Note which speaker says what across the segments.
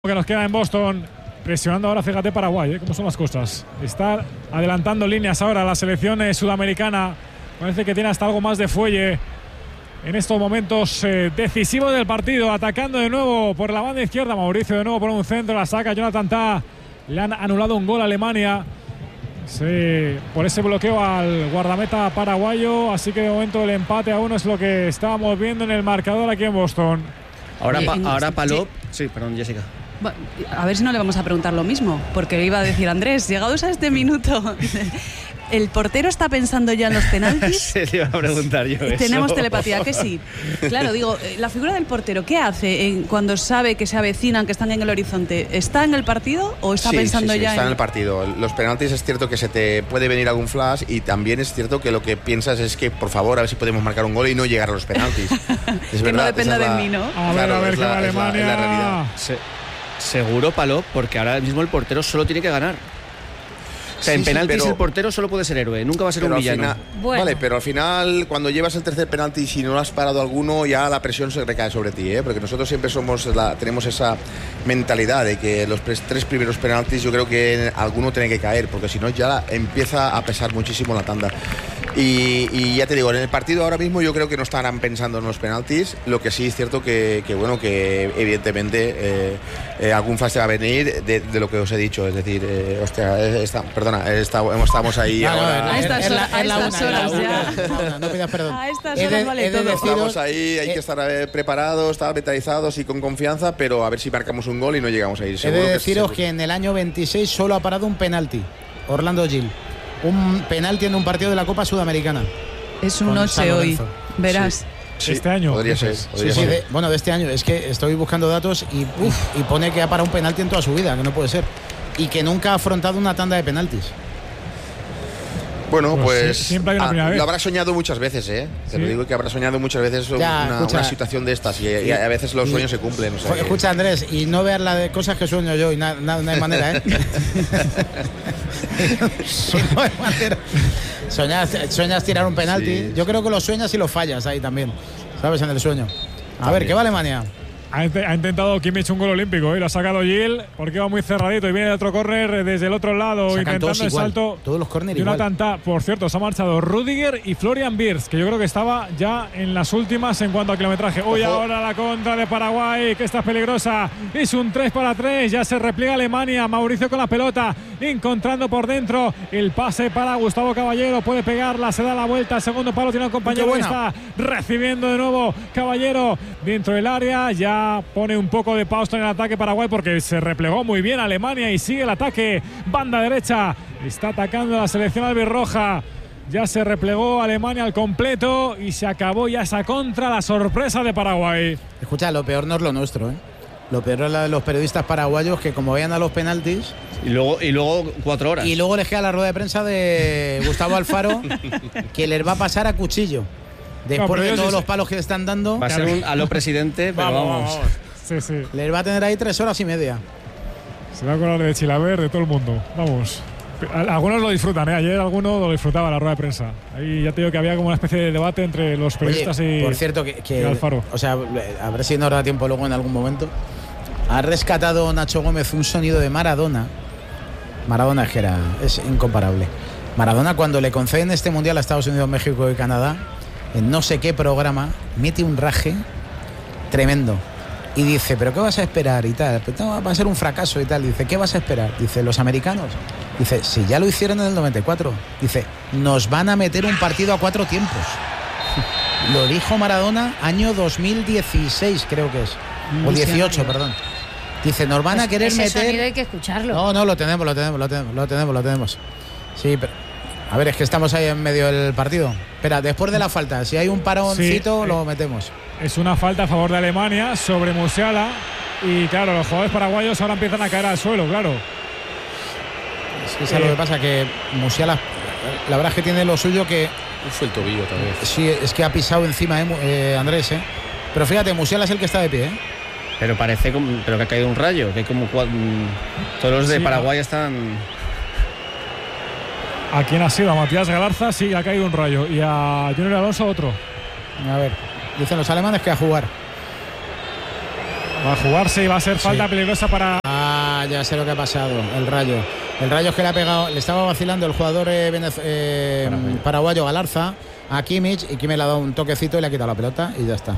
Speaker 1: Que nos queda en Boston, presionando ahora, fíjate, Paraguay, cómo son las cosas. Está adelantando líneas ahora la selección sudamericana. Parece que tiene hasta algo más de fuelle en estos momentos decisivos del partido. Atacando de nuevo por la banda izquierda, Mauricio de nuevo por un centro, la saca Jonathan Tah. Le han anulado un gol a Alemania por ese bloqueo al guardameta paraguayo. Así que de momento el empate a 1 es lo que estábamos viendo en el marcador aquí en Boston.
Speaker 2: Ahora Palop. Sí, perdón, Jessica.
Speaker 3: A ver si no le vamos a preguntar lo mismo, porque iba a decir Andrés, llegados a este minuto, ¿el portero está pensando ya en los penaltis?
Speaker 2: Se le iba a preguntar yo eso.
Speaker 3: Tenemos telepatía, que sí. Claro, digo, la figura del portero, ¿qué hace cuando sabe que se avecinan, que están en el horizonte? ¿Está en el partido o está pensando ya
Speaker 4: está en el partido? Los penaltis es cierto que se te puede venir algún flash y también es cierto que lo que piensas es que, por favor, a ver si podemos marcar un gol y no llegar a los penaltis.
Speaker 3: Es verdad, no dependa de mí, ¿no?
Speaker 1: A ver qué va Alemania.
Speaker 4: Es la realidad.
Speaker 2: Seguro, Palop, porque ahora mismo el portero solo tiene que ganar. O sea, en penaltis el portero solo puede ser héroe, nunca va a ser un villano.
Speaker 4: Vale, pero al final, cuando llevas el tercer penalti y si no lo has parado alguno, ya la presión se recae sobre ti, porque nosotros siempre tenemos esa mentalidad de que los tres primeros penaltis yo creo que alguno tiene que caer, porque si no ya empieza a pesar muchísimo la tanda. Y ya te digo, en el partido ahora mismo yo creo que no estarán pensando en los penaltis. Lo que sí es cierto que evidentemente algún flash va a venir de lo que os he dicho, es decir, estamos ahí ahora.
Speaker 3: A estas horas ya.
Speaker 5: No pidas perdón.
Speaker 3: A estas horas vale todo.
Speaker 4: Estamos ahí, hay que estar preparados, estar mentalizados y con confianza, pero a ver si marcamos un gol y no llegamos a ir.
Speaker 5: He de deciros que en el año 26 solo ha parado un penalti, Orlando Gil. Un penalti en un partido de la Copa Sudamericana.
Speaker 3: Es un 8 hoy, verás.
Speaker 4: Sí,
Speaker 1: este año.
Speaker 4: Podría ser.
Speaker 5: De este año. Es que estoy buscando datos y pone que ha parado un penalti en toda su vida, que no puede ser. Y que nunca ha afrontado una tanda de penaltis.
Speaker 4: Bueno, pues
Speaker 1: siempre hay una primera vez.
Speaker 4: Lo habrá soñado muchas veces, Te lo digo que habrá soñado muchas veces una situación de estas y a veces los sueños se cumplen.
Speaker 5: Escucha, Andrés, y no veas la de cosas que sueño yo y no hay manera, no hay manera. Sueñas tirar un penalti. Sí. Yo creo que lo sueñas y lo fallas ahí también, ¿sabes? En el sueño. A ver, ¿qué va Alemania?
Speaker 1: Ha intentado Kimmich un gol olímpico y lo ha sacado Gil porque va muy cerradito y viene el otro córner desde el otro lado intentando el salto.
Speaker 5: Todos los córneres
Speaker 1: igual. Por cierto, se ha marchado Rüdiger y Florian Wirtz, que yo creo que estaba ya en las últimas en cuanto a kilometraje. Hoy ahora la contra de Paraguay, que está peligrosa. Es un 3-3, ya se repliega Alemania. Mauricio con la pelota, encontrando por dentro el pase para Gustavo Caballero. Puede pegarla, se da la vuelta. El segundo palo tiene un compañero que está recibiendo de nuevo Caballero dentro del área. Ya pone un poco de pausa en el ataque Paraguay porque se replegó muy bien Alemania y sigue el ataque. Banda derecha, está atacando la selección albirroja. Ya se replegó Alemania al completo y se acabó ya esa contra, la sorpresa de Paraguay.
Speaker 5: Escucha, lo peor no es lo nuestro, Lo peor es la de los periodistas paraguayos que como vayan a los penaltis
Speaker 2: y luego 4 horas.
Speaker 5: Y luego les queda la rueda de prensa de Gustavo Alfaro que les va a pasar a cuchillo. Después de todos los palos que le están dando.
Speaker 2: Va a ser un aló presidente, pero vamos.
Speaker 1: Sí.
Speaker 5: Les va a tener ahí 3 horas y media.
Speaker 1: Se va a acordar de Chilaver, de todo el mundo. Vamos. Algunos lo disfrutan, Ayer alguno lo disfrutaba la rueda de prensa. Ahí ya te digo que había como una especie de debate entre los periodistas.
Speaker 5: Oye,
Speaker 1: y
Speaker 5: por cierto, que
Speaker 1: Alfaro.
Speaker 5: O sea, a ver si nos da tiempo luego en algún momento. Ha rescatado Nacho Gómez un sonido de Maradona. Maradona es incomparable. Maradona, cuando le conceden este mundial a Estados Unidos, México y Canadá, en no sé qué programa, mete un raje tremendo y dice, ¿pero qué vas a esperar? Y tal, va a ser un fracaso y tal. Dice, ¿qué vas a esperar? Dice, los americanos. Dice, si ya lo hicieron en el 94. Dice, nos van a meter un partido a 4 tiempos. Lo dijo Maradona año 2016, creo que es. O 18, perdón. Dice, nos van a querer
Speaker 6: ese
Speaker 5: meter...
Speaker 6: sonido hay que escucharlo.
Speaker 5: No, lo tenemos. Sí, pero... A ver, es que estamos ahí en medio del partido. Espera, después de la falta, si hay un paroncito, lo metemos.
Speaker 1: Es una falta a favor de Alemania sobre Musiala. Y claro, los jugadores paraguayos ahora empiezan a caer al suelo, claro.
Speaker 5: Es que es lo que pasa, que Musiala, la verdad es que tiene lo suyo que...
Speaker 2: Fue el tobillo también.
Speaker 5: Sí, es que ha pisado encima, Andrés, Pero fíjate, Musiala es el que está de pie,
Speaker 2: Pero parece que ha caído un rayo, que como todos los de Paraguay están...
Speaker 1: ¿A quién ha sido? A Matías Galarza, sí, ha caído un rayo. Y a Junior Alonso otro.
Speaker 5: A ver, dicen los alemanes que a jugar.
Speaker 1: Va a jugarse y va a ser falta peligrosa para...
Speaker 5: Ya sé lo que ha pasado. El Rayo es que le ha pegado, le estaba vacilando el jugador paraguayo Galarza a Kimmich, y Kimmich le ha dado un toquecito y le ha quitado la pelota y ya está.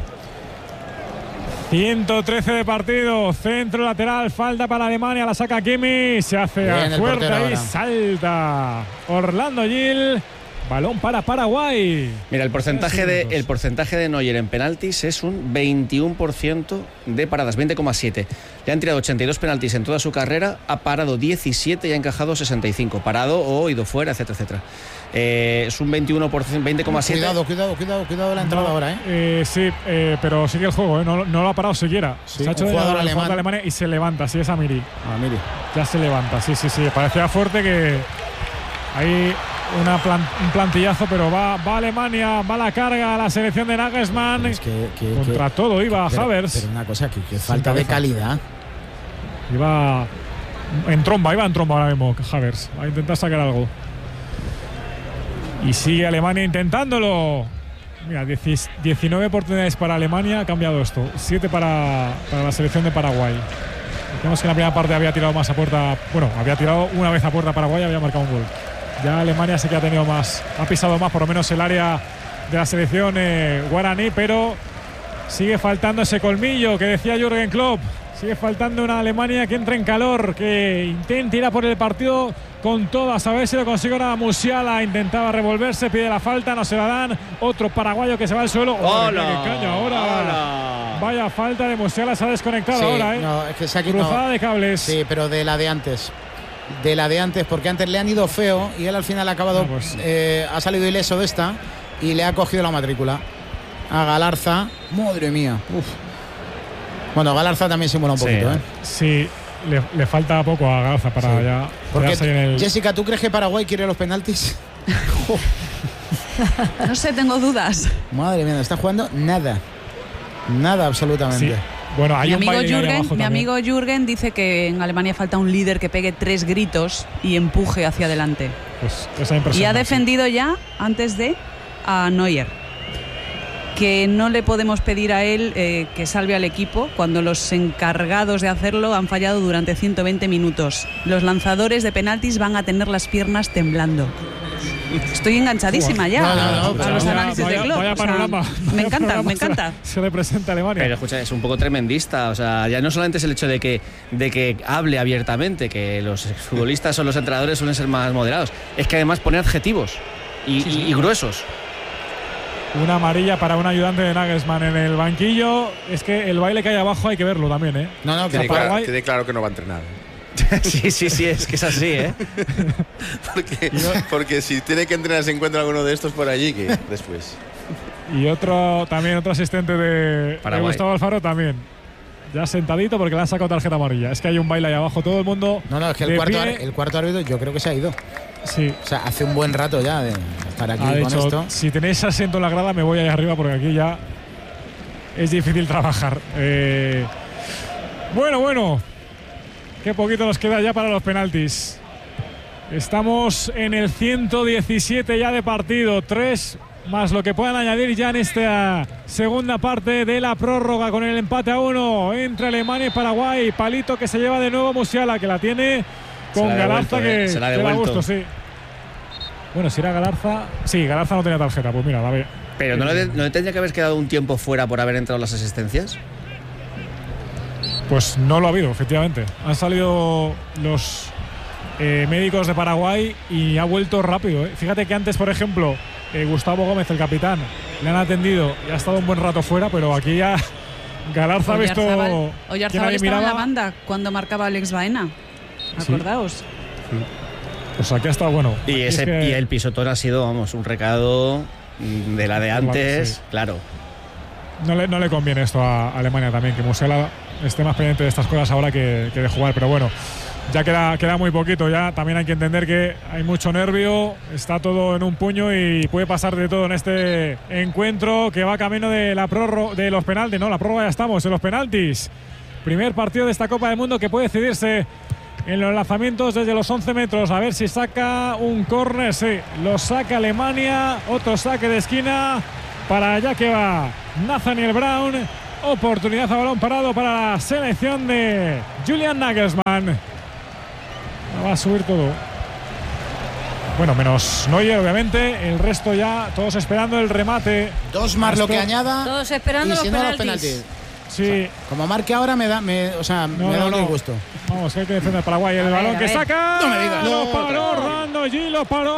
Speaker 1: 113 de partido, centro lateral, falta para Alemania, la saca Kimmich, se hace fuerte ahí, salta Orlando Gil, balón para Paraguay.
Speaker 2: Mira, el porcentaje de Neuer en penaltis es un 21% de paradas, 20,7. Le han tirado 82 penaltis en toda su carrera, ha parado 17 y ha encajado 65. Parado o ido fuera, etcétera, etcétera. Es un 21%, 20,7.
Speaker 5: Cuidado la entrada ahora,
Speaker 1: sí, pero sigue el juego, no lo ha parado siquiera.
Speaker 5: Sí,
Speaker 1: se ha hecho
Speaker 5: un jugador alemán.
Speaker 1: De Alemania y se levanta, sí, es Amiri.
Speaker 5: Miri.
Speaker 1: Ya se levanta, sí. Parecía fuerte que hay un plantillazo, pero va Alemania, va la carga a la selección de Nagelsmann. Contra todo iba Havertz.
Speaker 5: Pero una cosa, que falta de calidad.
Speaker 1: Iba en tromba ahora mismo Havertz. Va a intentar sacar algo. Y sigue Alemania intentándolo. Mira, 19 oportunidades para Alemania, ha cambiado esto. 7 para la selección de Paraguay. Vemos que en la primera parte había tirado más a puerta. Bueno, había tirado una vez a puerta Paraguay y había marcado un gol. Ya Alemania sí que ha tenido más, ha pisado más, por lo menos el área de la selección guaraní, pero sigue faltando ese colmillo que decía Jürgen Klopp. Sigue faltando una Alemania que entre en calor, que intenta ir a por el partido con todas. A ver si lo consigue ahora. Musiala intentaba revolverse, pide la falta, no se la dan. Otro paraguayo que se va al suelo.
Speaker 2: ¡Hola!
Speaker 1: ¡Qué caña ahora!
Speaker 2: ¡Hola!
Speaker 1: Vaya falta de Musiala, se ha desconectado ahora,
Speaker 5: No, es que se ha quitado.
Speaker 1: Cruzada de cables.
Speaker 5: Sí, pero de la de antes. Porque antes le han ido feo y él al final ha acabado, ha salido ileso de esta y le ha cogido la matrícula a Galarza. Madre mía. Uf. Bueno, Galarza también simula un poquito,
Speaker 1: Sí, le falta poco a Galarza para ya.
Speaker 5: Porque,
Speaker 1: en el...
Speaker 5: Jessica, ¿tú crees que Paraguay quiere los penaltis?
Speaker 3: No sé, tengo dudas.
Speaker 5: Madre mía, no está jugando nada absolutamente.
Speaker 1: Sí. Bueno, hay
Speaker 3: mi amigo Jürgen dice que en Alemania falta un líder que pegue 3 gritos y empuje hacia adelante.
Speaker 1: Pues esa impresión.
Speaker 3: Y ha defendido ya, antes de, a Neuer, que no le podemos pedir a él que salve al equipo cuando los encargados de hacerlo han fallado durante 120 minutos. Los lanzadores de penaltis van a tener las piernas temblando. Estoy enganchadísima ya a los análisis de Klopp.
Speaker 1: Vaya panorama.
Speaker 3: Me encanta.
Speaker 1: Se le presenta a Alemania.
Speaker 2: Pero escucha, es un poco tremendista. O sea, ya no solamente es el hecho de que hable abiertamente, que los futbolistas o los entrenadores suelen ser más moderados. Es que además pone adjetivos y gruesos.
Speaker 1: Una amarilla para un ayudante de Nagelsmann en el banquillo. Es que el baile que hay abajo hay que verlo también, ¿eh?
Speaker 5: No,
Speaker 4: quede claro que no va a entrenar.
Speaker 2: Sí, es que es así, ¿eh?
Speaker 4: porque si tiene que entrenar se encuentra alguno de estos por allí que después.
Speaker 1: Y otro asistente de Gustavo Alfaro también. Ya sentadito porque le han sacado tarjeta amarilla. Es que hay un baile ahí abajo, todo el mundo.
Speaker 5: No, es que el cuarto árbitro yo creo que se ha ido.
Speaker 1: Sí.
Speaker 5: O sea, hace un buen rato ya de estar aquí con
Speaker 1: dicho,
Speaker 5: esto.
Speaker 1: Si tenéis asiento en la grada me voy ahí arriba porque aquí ya es difícil trabajar. Bueno. Qué poquito nos queda ya para los penaltis. Estamos en el 117 ya de partido. 3 más lo que puedan añadir ya en esta segunda parte de la prórroga con el empate a 1 entre Alemania y Paraguay. Palito que se lleva de nuevo Musiala, que la tiene con Galarza, que
Speaker 2: se la ha
Speaker 1: le da
Speaker 2: devuelto.
Speaker 1: gusto, sí. Bueno, si era Galarza. Sí, Galarza no tenía tarjeta, pues mira, la ve.
Speaker 2: Pero ¿no le tendría que haber quedado un tiempo fuera por haber entrado las asistencias?
Speaker 1: Pues no lo ha habido, efectivamente. Han salido los médicos de Paraguay y ha vuelto rápido. Fíjate que antes, por ejemplo, Gustavo Gómez, el capitán, le han atendido y ha estado un buen rato fuera, pero aquí ya Galarza ha visto.
Speaker 3: Oyarzábal estaba en la banda cuando marcaba Alex Baena. Acordaos.
Speaker 1: Sí. Pues aquí ha estado bueno.
Speaker 2: Y el pisotón ha sido, un recado de la de antes, sí. Claro.
Speaker 1: No le conviene esto a Alemania también, que Musiala esté más pendiente de estas cosas ahora que de jugar, pero bueno, ya queda muy poquito. Ya también hay que entender que hay mucho nervio, está todo en un puño y puede pasar de todo en este encuentro que va camino de la prórroga, de los penaltis. No, la prórroga ya estamos en los penaltis. Primer partido de esta Copa del Mundo que puede decidirse en los lanzamientos desde los 11 metros. A ver si saca un córner. Sí, lo saca Alemania. Otro saque de esquina para allá que va Nathaniel Brown. oportunidad a balón parado para la selección de Julian Nagelsmann. Va a subir todo. Bueno, menos Neuer, obviamente. El resto ya, todos esperando el remate.
Speaker 5: 2 más lo que añada.
Speaker 6: Todos esperando
Speaker 5: y si
Speaker 6: los penaltis.
Speaker 1: Sí.
Speaker 5: O sea, como marque ahora me da un gusto.
Speaker 1: Vamos, que hay que defender Paraguay. El balón que saca.
Speaker 5: No me digas.
Speaker 1: Lo paró Orlando G, lo paró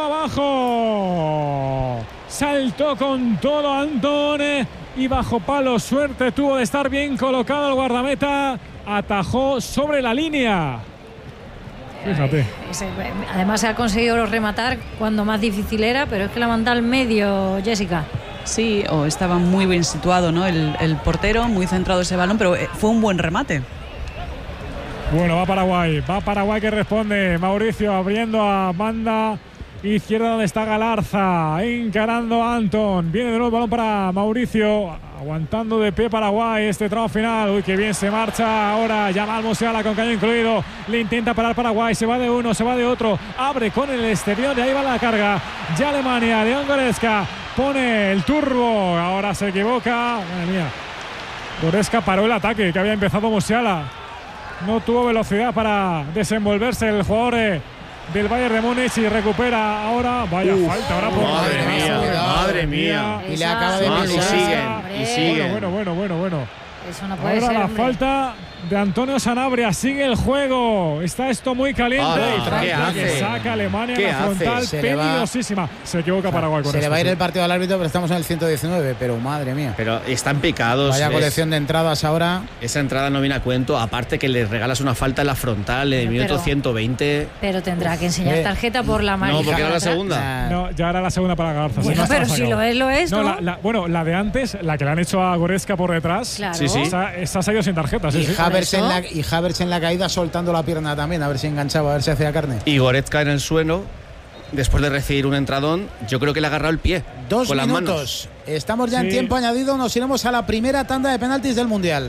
Speaker 1: abajo. Saltó con todo Antón y bajo palo. Suerte tuvo de estar bien colocado el guardameta. Atajó sobre la línea. Fíjate.
Speaker 6: Además se ha conseguido rematar cuando más difícil era, pero es que la manda al medio, Jessica.
Speaker 3: Sí, estaba muy bien situado, ¿no? El portero, muy centrado ese balón, pero fue un buen remate.
Speaker 1: Bueno, va Paraguay que responde. Mauricio abriendo a banda izquierda donde está Galarza, encarando a Antón. Viene de nuevo el balón para Mauricio, aguantando de pie Paraguay este tramo final. Uy, qué bien se marcha ahora Yamal Musiala con cañón incluido. Le intenta parar Paraguay, se va de uno, se va de otro, abre con el exterior y ahí va la carga. Ya Alemania, León Goretzka pone el turbo, ahora se equivoca. Madre mía, Goretzka paró el ataque que había empezado Musiala. No tuvo velocidad para desenvolverse el jugador del Bayern de Múnich y recupera ahora. Vaya falta ahora por
Speaker 2: madre mía.
Speaker 5: Y le acaba de
Speaker 2: pisar. Y siguen.
Speaker 1: Bueno.
Speaker 6: Eso no puede
Speaker 1: ahora
Speaker 6: ser,
Speaker 1: la
Speaker 6: hombre.
Speaker 1: falta de Antonio Sanabria. Sigue el juego. Está esto muy caliente. Y
Speaker 2: ¿qué
Speaker 1: falta que
Speaker 2: hace?
Speaker 1: saca Alemania
Speaker 2: ¿Qué
Speaker 1: en la frontal.
Speaker 2: hace?
Speaker 1: Peligrosísima. Se equivoca Paraguay con
Speaker 5: Se le
Speaker 1: esto,
Speaker 5: va a ir
Speaker 1: sí.
Speaker 5: el partido al árbitro, pero estamos en el 119. Pero madre mía.
Speaker 2: Pero están picados.
Speaker 5: Vaya colección de entradas ahora.
Speaker 2: Esa entrada no viene a cuento. Aparte que le regalas una falta en la frontal en el minuto 120.
Speaker 6: Pero tendrá que enseñar tarjeta por la
Speaker 2: No,
Speaker 6: amarilla.
Speaker 2: porque era la segunda.
Speaker 1: No, ya era la segunda para Garza.
Speaker 6: Bueno,
Speaker 1: sí,
Speaker 6: pero
Speaker 1: no
Speaker 6: si
Speaker 1: estaba
Speaker 6: lo es,
Speaker 1: sacado.
Speaker 6: ¿no?
Speaker 1: Bueno, la de antes, la que le han hecho a Goretzka por detrás.
Speaker 6: Claro.
Speaker 2: Sí.
Speaker 1: Esa ha salido sin tarjeta. Sí,
Speaker 5: Y
Speaker 1: sí.
Speaker 5: Havertz en la caída soltando la pierna también, a ver si enganchaba, a ver si hacía carne.
Speaker 2: Y Goretzka en el suelo, después de recibir un entradón, yo creo que le ha agarrado el pie.
Speaker 5: 2
Speaker 2: con las
Speaker 5: minutos.
Speaker 2: manos.
Speaker 5: Estamos ya en
Speaker 1: Sí.
Speaker 5: tiempo añadido. Nos iremos a la primera tanda de penaltis del Mundial.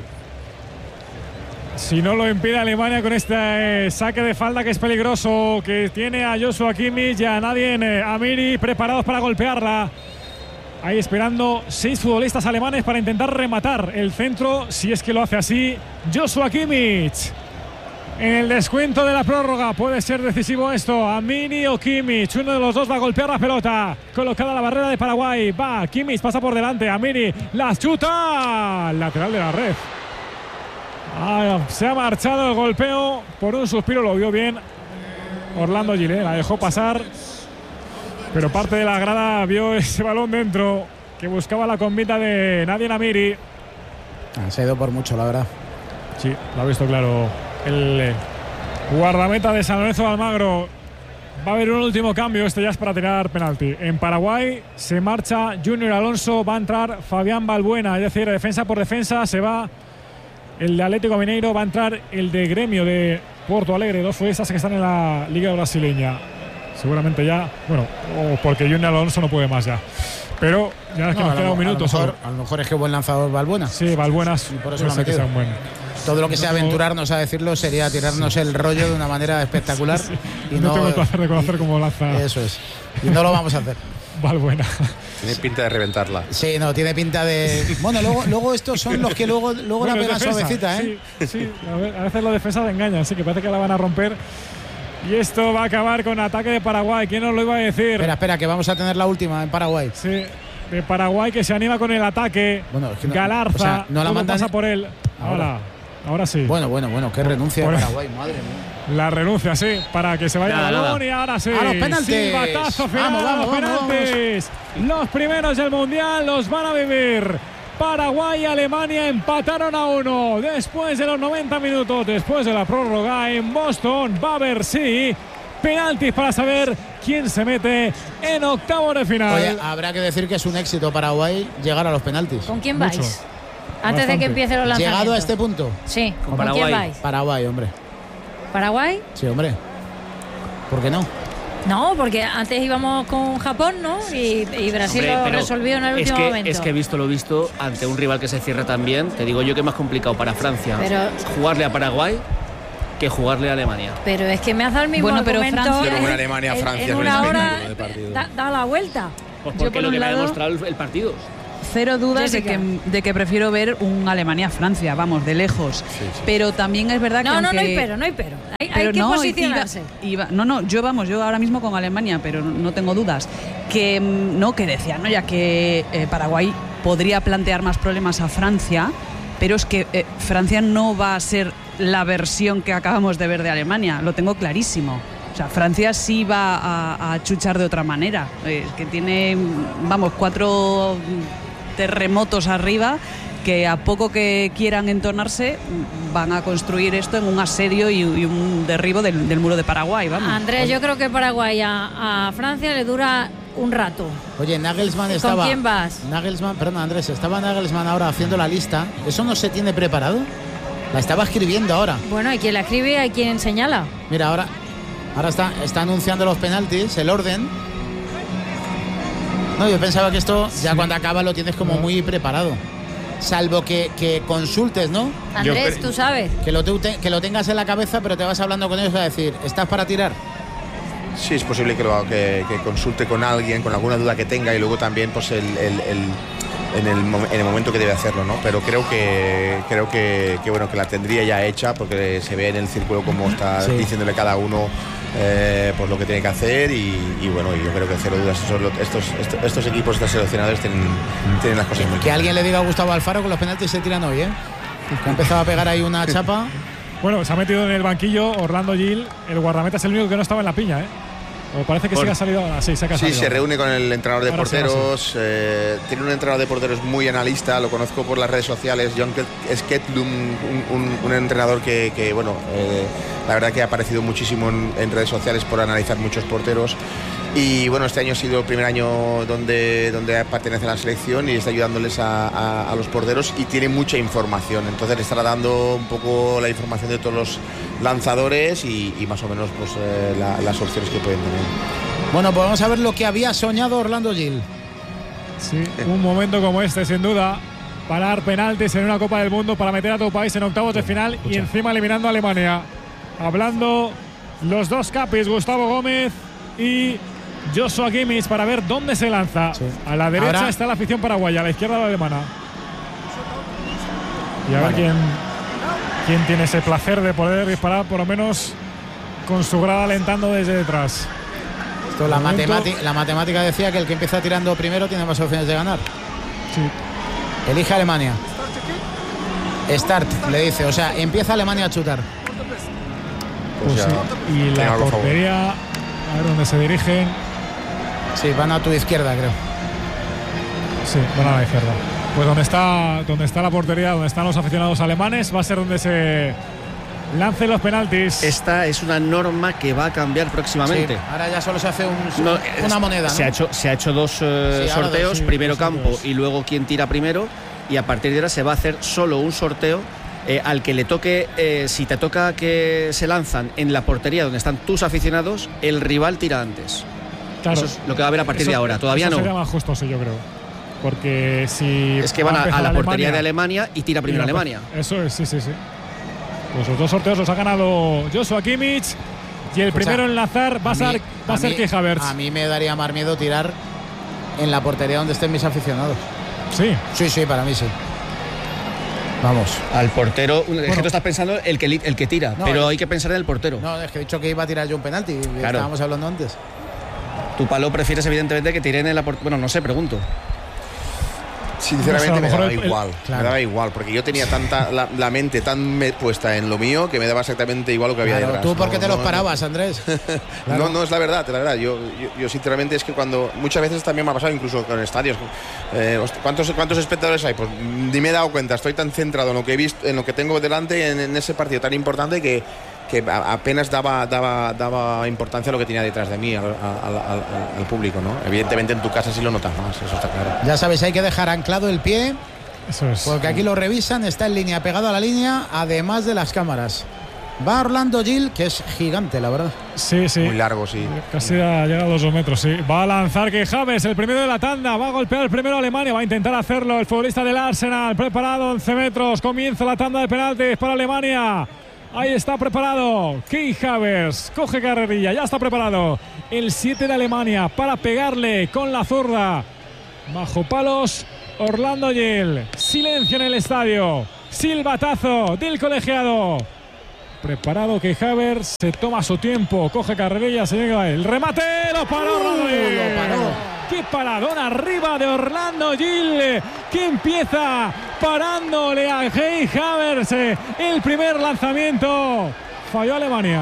Speaker 1: Si no lo impide Alemania con este saque de falda que es peligroso, que tiene a Joshua Kimmich y a Nadine Amiri preparados para golpearla. Ahí esperando 6 futbolistas alemanes para intentar rematar el centro, si es que lo hace así Joshua Kimmich. En el descuento de la prórroga puede ser decisivo esto. Amiri o Kimmich, uno de los dos va a golpear la pelota. Colocada la barrera de Paraguay. Va, Kimmich pasa por delante. Amiri la chuta. Lateral de la red. Se ha marchado el golpeo por un suspiro, lo vio bien Orlando Gilet, la dejó pasar, pero parte de la grada vio ese balón dentro que buscaba la convita de Nadine Amiri.
Speaker 5: Se ha ido por mucho, la verdad.
Speaker 1: Sí, lo ha visto claro el guardameta de San Lorenzo de Almagro. Va a haber un último cambio, este ya es para tirar penalti. En Paraguay se marcha Junior Alonso, va a entrar Fabián Balbuena, es decir, defensa por defensa, se va el de Atlético Mineiro, va a entrar el de Gremio de Porto Alegre, 2 futbolistas que están en la liga brasileña. Seguramente ya, bueno, porque Junior Alonso no puede más ya. Pero ya es que nos queda un minuto.
Speaker 5: A lo mejor es que buen lanzador Balbuena.
Speaker 1: Sí, Balbuenas.
Speaker 5: Y por eso lo ha metido. Todo lo que sea aventurarnos a decirlo sería tirarnos el rollo de una manera espectacular.
Speaker 1: Sí.
Speaker 5: Y
Speaker 1: no tengo el placer de conocer cómo lanza.
Speaker 5: Eso es. Y no lo vamos a hacer.
Speaker 1: Balbuena.
Speaker 4: Tiene pinta de reventarla.
Speaker 5: Sí, no, tiene pinta de. Bueno, luego estos son los que luego la pegan suavecita, ¿eh?
Speaker 1: Sí, a veces los defensas le engañan, sí, que parece que la van a romper. Y esto va a acabar con ataque de Paraguay. ¿Quién nos lo iba a decir?
Speaker 5: Espera, que vamos a tener la última en Paraguay.
Speaker 1: Sí, de Paraguay que se anima con el ataque.
Speaker 5: Bueno, es que
Speaker 1: Galarza,
Speaker 5: o sea, no la mandan,
Speaker 1: pasa por él. Ahora sí.
Speaker 5: Bueno, qué renuncia de Paraguay, madre mía.
Speaker 1: La renuncia, sí, para que se vaya el balón y ahora sí.
Speaker 5: A los penaltis.
Speaker 1: Silbatazo final,
Speaker 5: Vamos,
Speaker 1: penaltis. Los primeros del Mundial los van a vivir. Paraguay y Alemania empataron a 1 después de los 90 minutos, después de la prórroga en Boston. Va a haber, sí, penaltis para saber quién se mete en octavos de final.
Speaker 5: Oye, habrá que decir que es un éxito Paraguay llegar a los penaltis.
Speaker 6: ¿Con quién
Speaker 1: Mucho.
Speaker 6: vais? Antes de que empiece los lanzamientos.
Speaker 5: Llegado a este punto.
Speaker 6: Sí, ¿con
Speaker 2: Paraguay.
Speaker 6: quién vais?
Speaker 5: Paraguay, hombre.
Speaker 6: ¿Paraguay?
Speaker 5: Sí, hombre. ¿Por qué no?
Speaker 6: No, porque antes íbamos con Japón, ¿no? Y Brasil lo resolvió en el último momento.
Speaker 2: Es que visto lo visto, ante un rival que se cierra también, te digo yo que es más complicado para Francia jugarle a Paraguay que jugarle a Alemania.
Speaker 6: Pero es que me hace el mismo argumento.
Speaker 3: Francia,
Speaker 4: pero una Alemania-Francia
Speaker 6: en
Speaker 4: es un
Speaker 6: una hora
Speaker 4: espectáculo de partido.
Speaker 6: da la vuelta.
Speaker 2: Pues porque lo que me ha demostrado el partido.
Speaker 3: cero dudas de que prefiero ver un Alemania-Francia, vamos, de lejos. Sí. Pero también es verdad que
Speaker 6: no hay pero. Hay que posicionarse.
Speaker 3: Yo ahora mismo con Alemania, pero no tengo dudas. Que decían, ¿no? Ya que Paraguay podría plantear más problemas a Francia, pero es que Francia no va a ser la versión que acabamos de ver de Alemania, lo tengo clarísimo. O sea, Francia sí va a chuchar de otra manera, que tiene, 4 terremotos arriba, que a poco que quieran entonarse van a construir esto en un asedio y un derribo del muro de Paraguay. Vamos.
Speaker 6: Andrés, yo creo que Paraguay a Francia le dura un rato.
Speaker 5: Oye, Nagelsmann estaba...
Speaker 6: ¿Con quién vas?
Speaker 5: Andrés, estaba Nagelsmann ahora haciendo la lista. ¿Eso no se tiene preparado? La estaba escribiendo ahora.
Speaker 6: Bueno, hay quien la escribe, hay quien señala.
Speaker 5: Mira, ahora está anunciando los penaltis, el orden. No, yo pensaba que esto ya cuando acaba lo tienes como muy preparado. Salvo que consultes, ¿no?
Speaker 6: Andrés, tú sabes.
Speaker 5: Que lo tengas en la cabeza, pero te vas hablando con ellos a decir, ¿estás para tirar?
Speaker 4: Sí, es posible que consulte con alguien, con alguna duda que tenga, y luego también pues en el momento que debe hacerlo, ¿no? Pero creo que bueno, que la tendría ya hecha, porque se ve en el círculo cómo está diciéndole cada uno pues lo que tiene que hacer, y bueno, yo creo que cero dudas estos equipos, estos seleccionadores tienen las cosas muy claras.
Speaker 5: Que alguien le diga a Gustavo Alfaro que los penaltis se tiran hoy, que ha empezado a pegar ahí una chapa.
Speaker 1: Bueno, se ha metido en el banquillo Orlando Gil, el guardameta es el único que no estaba en la piña, O parece que sí ha salido ahora. Sí,
Speaker 4: se reúne con el entrenador de porteros. Tiene un entrenador de porteros muy analista, lo conozco por las redes sociales, John Sketlum, un entrenador que bueno, la verdad que ha aparecido muchísimo en redes sociales por analizar muchos porteros. Y bueno, este año ha sido el primer año donde pertenece a la selección y está ayudándoles a los porteros, y tiene mucha información. Entonces le estará dando un poco la información de todos los lanzadores y más o menos pues las opciones que pueden tener.
Speaker 5: Bueno, pues vamos a ver lo que había soñado Orlando Gil.
Speaker 1: Sí, un momento como este, sin duda, parar penaltis en una Copa del Mundo para meter a tu país en octavos de final y encima eliminando a Alemania. Hablando los dos capis, Gustavo Gómez y Joshua Kimmich, para ver dónde se lanza. Sí. A la derecha ahora está la afición paraguaya, a la izquierda la alemana. Y a ver quién tiene ese placer de poder disparar, por lo menos con su grada alentando desde detrás.
Speaker 5: Esto, la matemática decía que el que empieza tirando primero tiene más opciones de ganar.
Speaker 1: Sí.
Speaker 5: Elige Alemania. Start, le dice. O sea, empieza Alemania a chutar.
Speaker 1: Pues sí. Y la portería, a ver dónde se dirigen.
Speaker 5: Sí, van a tu izquierda, creo.
Speaker 1: Sí, van a la izquierda. Pues donde está la portería, donde están los aficionados alemanes, va a ser donde se lancen los penaltis.
Speaker 2: Esta es una norma que va a cambiar próximamente.
Speaker 5: Sí, ahora ya solo se hace una moneda, ¿no?
Speaker 2: Se ha hecho dos sorteos, primero campo y luego quien tira primero, y a partir de ahora se va a hacer solo un sorteo al que le toque. Si te toca que se lanzan en la portería donde están tus aficionados, el rival tira antes.
Speaker 1: Claro,
Speaker 2: eso es lo que va a haber a partir de ahora. Todavía no.
Speaker 1: Sería más justo, sí, yo creo. Porque si
Speaker 2: es que van a la portería de Alemania y tira primero Alemania.
Speaker 1: Eso es, sí. Pues los dos sorteos los ha ganado Joshua Kimmich, y el primero en lanzar va a ser Kai Havertz.
Speaker 5: A mí me daría más miedo tirar en la portería donde estén mis aficionados. Sí, para mí sí. Vamos.
Speaker 2: Al portero, es que tú estás pensando el que tira, pero hay que pensar en el portero.
Speaker 5: No, es que he dicho que iba a tirar yo un penalti, claro. Estábamos hablando antes.
Speaker 2: Tu palo prefieres evidentemente que tiren en la portería. Bueno, no sé, pregunto.
Speaker 4: Sinceramente me daba igual, claro. Me daba igual, porque yo tenía la mente tan puesta en lo mío que me daba exactamente igual lo que había detrás.
Speaker 5: ¿Tú por qué te los parabas, Andrés?
Speaker 4: Claro. No, es la verdad. Yo sinceramente es que cuando muchas veces también me ha pasado, incluso con estadios, ¿cuántos espectadores hay? Pues ni me he dado cuenta, estoy tan centrado en lo que he visto, en lo que tengo delante en ese partido tan importante que apenas daba importancia a lo que tenía detrás de mí, al público, ¿no? Evidentemente en tu casa sí lo notas más, eso está claro.
Speaker 5: Ya sabéis, hay que dejar anclado el pie,
Speaker 1: eso es,
Speaker 5: porque aquí lo revisan, está en línea, pegado a la línea, además de las cámaras. Va Orlando Gil, que es gigante, la verdad.
Speaker 1: Sí.
Speaker 4: Muy largo, sí.
Speaker 1: Casi ha llegado a los 2 metros, sí. Va a lanzar Kai Havertz, el primero de la tanda. Va a golpear el primero Alemania. Va a intentar hacerlo el futbolista del Arsenal. Preparado, 11 metros. Comienza la tanda de penaltis para Alemania. Ahí está preparado Kai Havertz, coge carrerilla, ya está preparado el 7 de Alemania para pegarle con la zurda bajo palos Orlando Gil. Silencio en el estadio. Silbatazo del colegiado. Preparado que Havertz se toma su tiempo, coge carrerilla, se llega el remate, lo paró Orlando Gil.
Speaker 5: Lo paró.
Speaker 1: Qué paradón arriba de Orlando Gil, que empieza parándole a Kai Havertz. El primer lanzamiento falló Alemania.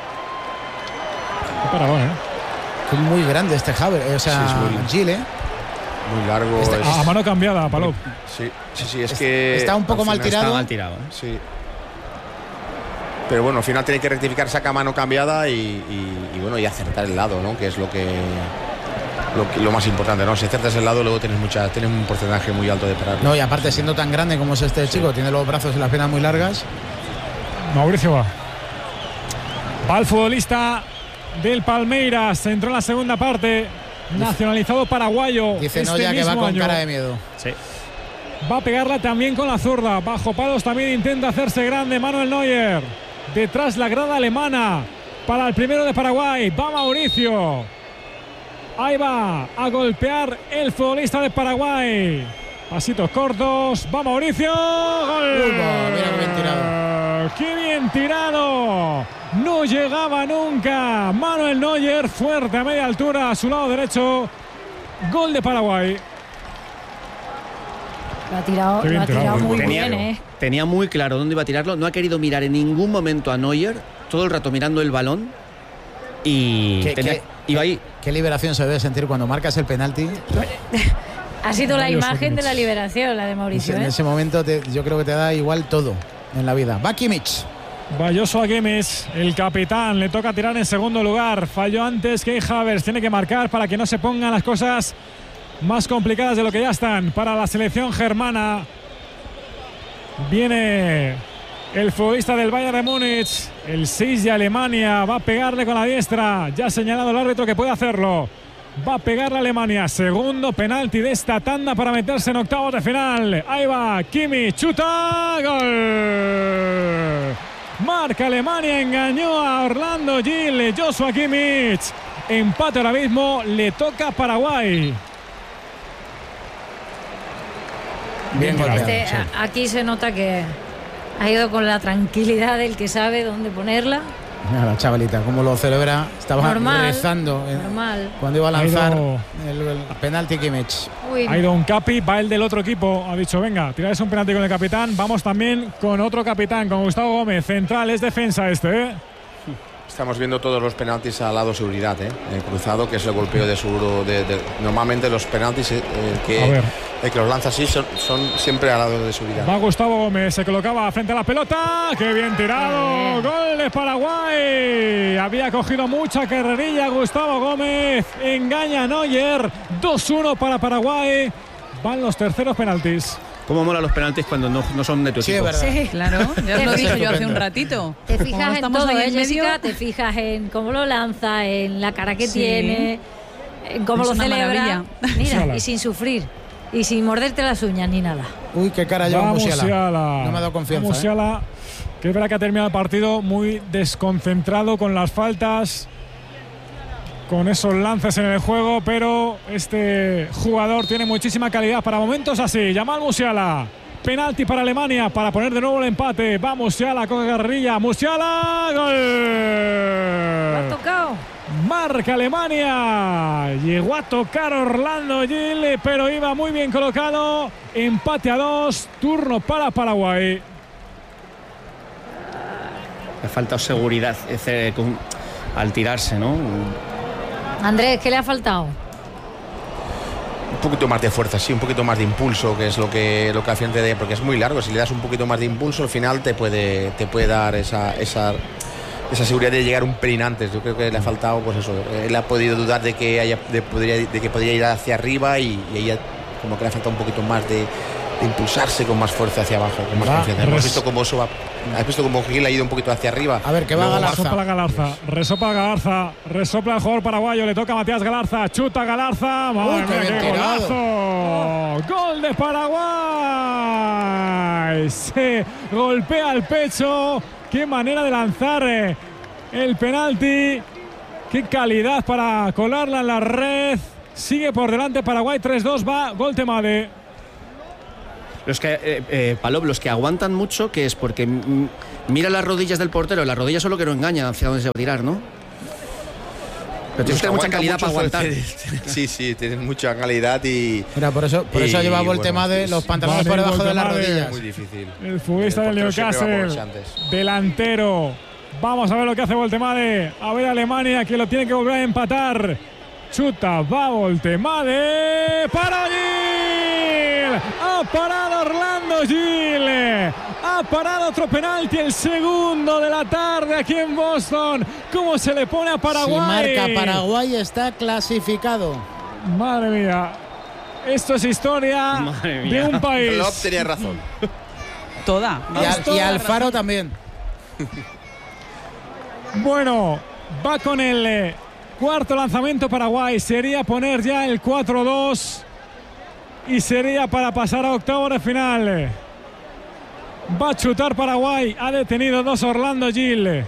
Speaker 1: Qué paradón,
Speaker 5: Es muy grande este Havertz, o sea,
Speaker 4: Sí, es muy-
Speaker 5: Gil,
Speaker 4: Muy largo.
Speaker 1: A mano cambiada, Palop.
Speaker 4: Sí, es que
Speaker 5: está un poco
Speaker 4: al
Speaker 5: mal
Speaker 4: final
Speaker 5: tirado.
Speaker 2: Está mal tirado.
Speaker 4: Sí. Pero bueno, al final tiene que rectificar, saca mano cambiada y bueno, y acertar el lado, ¿no? Que es lo más importante, ¿no? Si acertas el lado, luego tienes un porcentaje muy alto de parar.
Speaker 5: No, y aparte siendo tan grande como es este chico, tiene los brazos y las piernas muy largas.
Speaker 1: Mauricio va. Va el futbolista del Palmeiras. Entró en la segunda parte. Nacionalizado paraguayo.
Speaker 5: Dice Noya que va con cara de miedo.
Speaker 2: Sí.
Speaker 1: Va a pegarla también con la zurda. Bajo palos también intenta hacerse grande Manuel Neuer. Detrás la grada alemana. Para el primero de Paraguay. Va Mauricio. Ahí va a golpear el futbolista de Paraguay. Pasitos cortos. Va Mauricio. ¡Gol!
Speaker 5: Mira qué bien tirado.
Speaker 1: ¡Qué bien tirado! No llegaba nunca. Manuel Neuer fuerte a media altura a su lado derecho. Gol de Paraguay.
Speaker 6: Lo ha tirado muy bien,
Speaker 2: Tenía muy claro dónde iba a tirarlo. No ha querido mirar en ningún momento a Neuer. Todo el rato mirando el balón. Y iba ahí.
Speaker 5: Qué liberación se debe sentir cuando marcas el penalti.
Speaker 6: Ha sido la imagen de la liberación, la de Mauricio.
Speaker 5: En ese momento yo creo que te da igual todo en la vida. Va Kimmich.
Speaker 1: Va Joshua Kimmich, el capitán. Le toca tirar en segundo lugar. Falló antes que Havertz. Tiene que marcar para que no se pongan las cosas más complicadas de lo que ya están para la selección germana. Viene el futbolista del Bayern de Múnich, el 6 de Alemania. Va a pegarle con la diestra. Ya ha señalado el árbitro que puede hacerlo. Va a pegarle a Alemania. Segundo penalti de esta tanda para meterse en octavos de final. Ahí va Kimmich. Chuta. Gol. Marca Alemania. Engañó a Orlando Gil. Joshua Kimmich. Empate ahora mismo. Le toca a Paraguay.
Speaker 5: Bien golpeado.
Speaker 6: Aquí se nota que ha ido con la tranquilidad del que sabe dónde ponerla.
Speaker 5: Mira la chavalita, cómo lo celebra. Estaba rezando cuando iba a lanzar el penalti Kimmich.
Speaker 1: Ha ido un capi, va el del otro equipo. Ha dicho, venga, tiráis un penalti con el capitán. Vamos también con otro capitán, con Gustavo Gómez. Central, es defensa este,
Speaker 4: Estamos viendo todos los penaltis al lado seguridad, el cruzado, que es el golpeo de seguro. Normalmente los penaltis el que los lanza así son siempre al lado de seguridad.
Speaker 1: Va Gustavo Gómez, se colocaba frente a la pelota. ¡Qué bien tirado! ¡Gol de Paraguay! Había cogido mucha carrerilla Gustavo Gómez. Engaña a Neuer. 2-1 para Paraguay. Van los terceros penaltis.
Speaker 2: ¿Cómo mola los penaltis cuando no son de tu equipo?
Speaker 3: Sí, claro. Ya os lo dije yo hace un ratito.
Speaker 6: Te fijas en todo,
Speaker 3: Jessica.
Speaker 6: Te fijas en cómo lo lanza, en la cara que tiene, en cómo lo celebra. Mira, y sin sufrir. Y sin morderte las uñas ni nada.
Speaker 5: Uy, qué cara lleva Musiala. No me ha dado confianza.
Speaker 1: Musiala, que es verdad que ha terminado el partido muy desconcentrado con las faltas, con esos lances en el juego, pero este jugador tiene muchísima calidad para momentos así. Yamal Musiala. Penalti para Alemania para poner de nuevo el empate. Va Musiala, coge carrerilla. Musiala, gol.
Speaker 6: Lo ha tocado.
Speaker 1: Marca Alemania. Llegó a tocar Orlando Gil, pero iba muy bien colocado. Empate a 2. Turno para Paraguay.
Speaker 2: Le ha faltado seguridad al tirarse, ¿no?
Speaker 6: Andrés, ¿qué le ha faltado?
Speaker 4: Un poquito más de fuerza, sí, un poquito más de impulso, que es lo que al final te dé, porque es muy largo. Si le das un poquito más de impulso, al final te puede dar esa seguridad de llegar un pelín antes. Yo creo que le ha faltado, pues eso. Él ha podido dudar de que podría ir hacia arriba y ella como que le ha faltado un poquito más de impulsarse con más fuerza hacia abajo, con más confianza. Hemos visto cómo eso va. Has visto cómo Gil ha ido un poquito hacia arriba.
Speaker 5: A ver, que va Galarza.
Speaker 1: Resopla Galarza. Resopla el jugador paraguayo. Le toca a Matías Galarza. Chuta Galarza.
Speaker 5: ¡Uy, qué
Speaker 1: golazo! ¡Gol de Paraguay! Se golpea el pecho. ¡Qué manera de lanzar el penalti! ¡Qué calidad para colarla en la red! Sigue por delante Paraguay. 3-2. Va Goltemade.
Speaker 2: Los que, Palop, los que aguantan mucho, que es porque mira las rodillas del portero, las rodillas son lo que no engañan hacia dónde se va a tirar, ¿no? Pero tienes que tener mucha calidad para aguantar.
Speaker 4: Sí, tienen mucha calidad y...
Speaker 5: Mira, por eso ha llevado Voltemade los pantalones por debajo de las rodillas.
Speaker 4: Muy difícil.
Speaker 1: El futbolista del Newcastle, delantero. Vamos a ver lo que hace Voltemade. A ver Alemania, que lo tiene que volver a empatar. Chuta, va Voltemade. ¡Para Gil! Ha parado Orlando Gil. Ha parado otro penalti, el segundo de la tarde aquí en Boston. ¿Cómo se le pone a Paraguay?
Speaker 5: Si marca Paraguay, está clasificado.
Speaker 1: Madre mía. Esto es historia de un país.
Speaker 4: Klopp tenía razón.
Speaker 3: Toda.
Speaker 5: Y Alfaro también.
Speaker 1: Bueno, va con el cuarto lanzamiento Paraguay. Sería poner ya el 4-2 y sería para pasar a octavos de final. Va a chutar Paraguay. Ha detenido 2 Orlando Gil.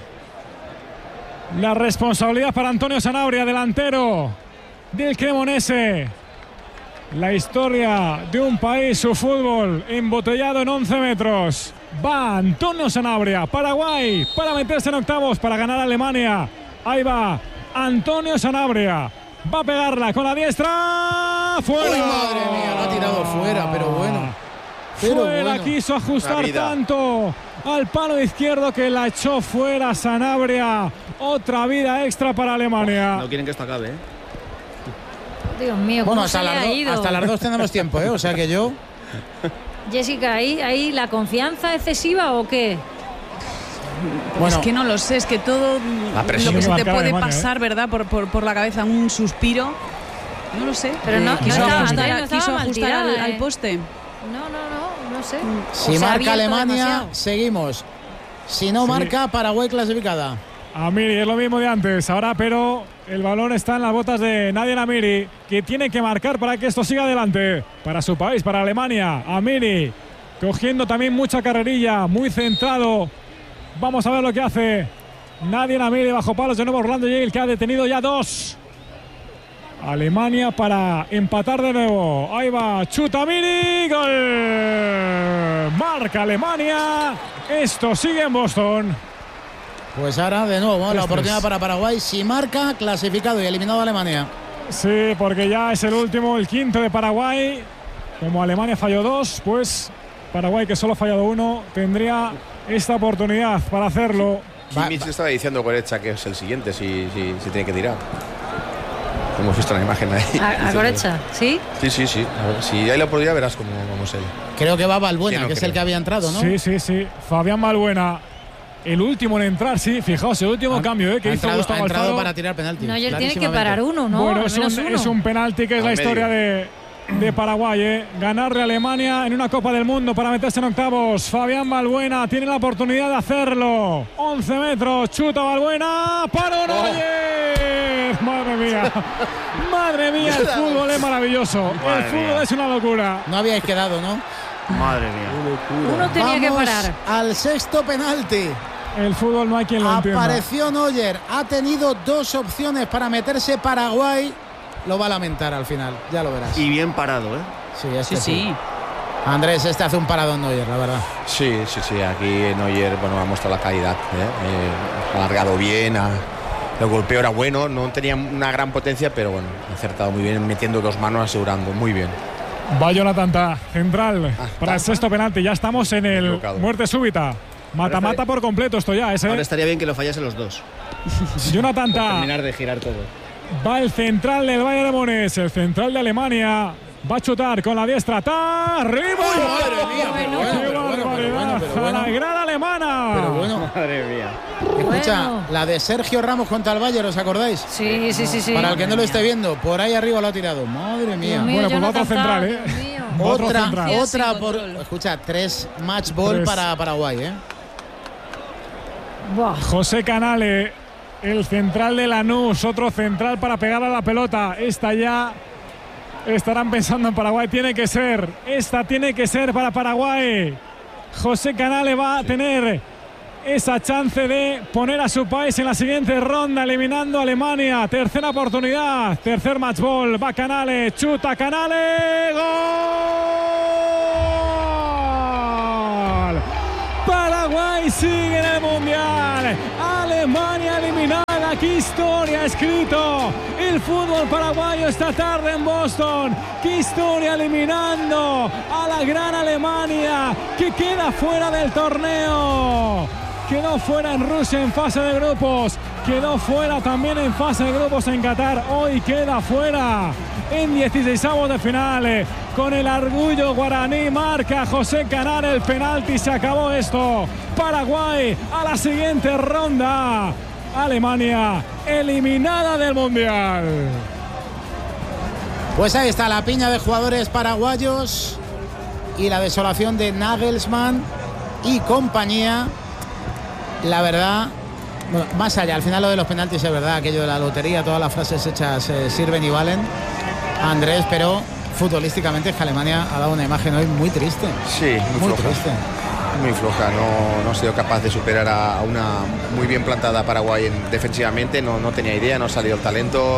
Speaker 1: La responsabilidad para Antonio Sanabria, delantero del Cremonese. La historia de un país, su fútbol embotellado en 11 metros. Va Antonio Sanabria, Paraguay, para meterse en octavos, para ganar a Alemania. Ahí va Antonio Sanabria. Va a pegarla con la diestra. ¡Fuera!
Speaker 5: ¡Uy, madre mía! Lo ha tirado fuera, pero bueno.
Speaker 1: Fuera, quiso ajustar tanto al palo izquierdo que la echó fuera Sanabria. Otra vida extra para Alemania.
Speaker 2: No quieren que esto acabe, ¿eh?
Speaker 6: Dios mío,
Speaker 5: bueno,
Speaker 6: ¿cómo se le ha ido?
Speaker 5: hasta las 2 tenemos tiempo, ¿eh? O sea que yo...
Speaker 6: Jessica, ¿ahí la confianza excesiva o qué?
Speaker 3: Bueno, es que no lo sé, es que todo lo que se te puede pasar, ¿verdad? Por la cabeza, un suspiro. No lo sé.
Speaker 6: Pero no
Speaker 3: quiso
Speaker 6: estaba
Speaker 3: ajustar al poste.
Speaker 6: No sé.
Speaker 5: Si marca Alemania, demasiado. Seguimos. Si no marca, Paraguay clasificada.
Speaker 1: Amiri, es lo mismo de antes. Ahora, pero el balón está en las botas de Nadia Amiri, que tiene que marcar para que esto siga adelante. Para su país, para Alemania. Amiri, cogiendo también mucha carrerilla, muy centrado. Vamos a ver lo que hace Nadia Amiri bajo palos de nuevo Orlando Gil, que ha detenido ya 2. Alemania para empatar de nuevo. Ahí va, chuta Amiri, gol. Marca Alemania. Esto sigue en Boston.
Speaker 5: Pues ahora de nuevo la oportunidad para Paraguay. Si marca, clasificado y eliminado a Alemania.
Speaker 1: Sí, porque ya es el último, el quinto de Paraguay. Como Alemania falló 2, pues Paraguay, que solo ha fallado 1, tendría esta oportunidad para hacerlo.
Speaker 4: Kimmich estaba diciendo Goretzka que es el siguiente si tiene que tirar. Hemos visto la imagen ahí.
Speaker 6: ¿A Goretzka? ¿Sí?
Speaker 4: Sí. A ver, si hay la oportunidad verás cómo es él.
Speaker 5: Creo que va Balbuena, que es el que había entrado, ¿no?
Speaker 1: Sí. Fabián Balbuena. El último en entrar, sí. Fijaos, el último cambio que hizo Gustavo
Speaker 5: Alfaro. Ha entrado
Speaker 1: Alfaro
Speaker 5: para tirar penalti.
Speaker 6: No, y él tiene que parar uno, ¿no?
Speaker 1: Bueno, es un penalti que es la historia de Paraguay, Ganarle a Alemania en una Copa del Mundo para meterse en octavos. Fabián Balbuena tiene la oportunidad de hacerlo. 11 metros, chuta Balbuena. ¡Para Neuer! Madre mía, el fútbol es maravilloso. El fútbol es una locura.
Speaker 5: No habíais quedado, ¿no?
Speaker 2: Madre mía.
Speaker 6: Uno tenía que parar.
Speaker 5: Al sexto penalti.
Speaker 1: El fútbol no hay quien lo entienda.
Speaker 5: Apareció Neuer. Ha tenido 2 opciones para meterse Paraguay. Lo va a lamentar al final, ya lo verás.
Speaker 2: Y bien parado, ¿eh?
Speaker 5: Sí. Andrés, hace un paradón Neuer, la verdad.
Speaker 4: Sí. Aquí Neuer, ha mostrado la calidad. Ha alargado bien, el golpeo era bueno, no tenía una gran potencia, pero bueno, ha acertado muy bien, metiendo 2 manos, asegurando, muy bien.
Speaker 1: Va Jonathan Tah, central, para el sexto penalti. Ya estamos en el muerte súbita. Mata por completo esto ya.
Speaker 2: Ahora estaría bien que lo fallasen los 2.
Speaker 1: Jonathan Tah.
Speaker 2: Terminar de girar todo.
Speaker 1: Va el central del Bayern de Múnich, el central de Alemania. Va a chutar con la diestra. ¡Tá! ¡Arriba!
Speaker 5: ¡Madre mía!
Speaker 1: ¡A la grada alemana!
Speaker 5: Pero bueno.
Speaker 2: Madre mía.
Speaker 5: Escucha, la de Sergio Ramos contra el Bayern, ¿os acordáis?
Speaker 6: Sí.
Speaker 5: Para el que no lo esté viendo, por ahí arriba lo ha tirado. Madre mía.
Speaker 1: Bueno, pues otro central,
Speaker 5: Otra por... Escucha, 3 match ball para Paraguay,
Speaker 1: José Canale, el central de Lanús, otro central para pegar a la pelota. Esta ya estarán pensando en Paraguay. Esta tiene que ser para Paraguay. José Canale va a tener esa chance de poner a su país en la siguiente ronda, eliminando a Alemania. Tercera oportunidad, tercer match ball. Va Canale, chuta Canale, ¡gol! sigue en el Mundial. Alemania eliminada. ¡Qué historia ha escrito el fútbol paraguayo esta tarde en Boston! ¡Qué historia eliminando a la gran Alemania, que queda fuera del torneo! Quedó fuera en Rusia en fase de grupos, quedó fuera también en fase de grupos en Qatar. Hoy queda fuera en 16avos de final. Con el orgullo guaraní marca José Canar el penalti. Se acabó esto. Paraguay a la siguiente ronda. Alemania eliminada del Mundial.
Speaker 5: Pues ahí está la piña de jugadores paraguayos y la desolación de Nagelsmann y compañía. La verdad, bueno, más allá, al final lo de los penaltis es verdad, aquello de la lotería, todas las frases hechas sirven y valen, Andrés, pero futbolísticamente es que Alemania ha dado una imagen hoy muy triste.
Speaker 4: Sí, muy floja.
Speaker 5: Triste.
Speaker 4: Muy floja, no ha sido capaz de superar a una muy bien plantada Paraguay defensivamente, no tenía idea, no ha salido el talento,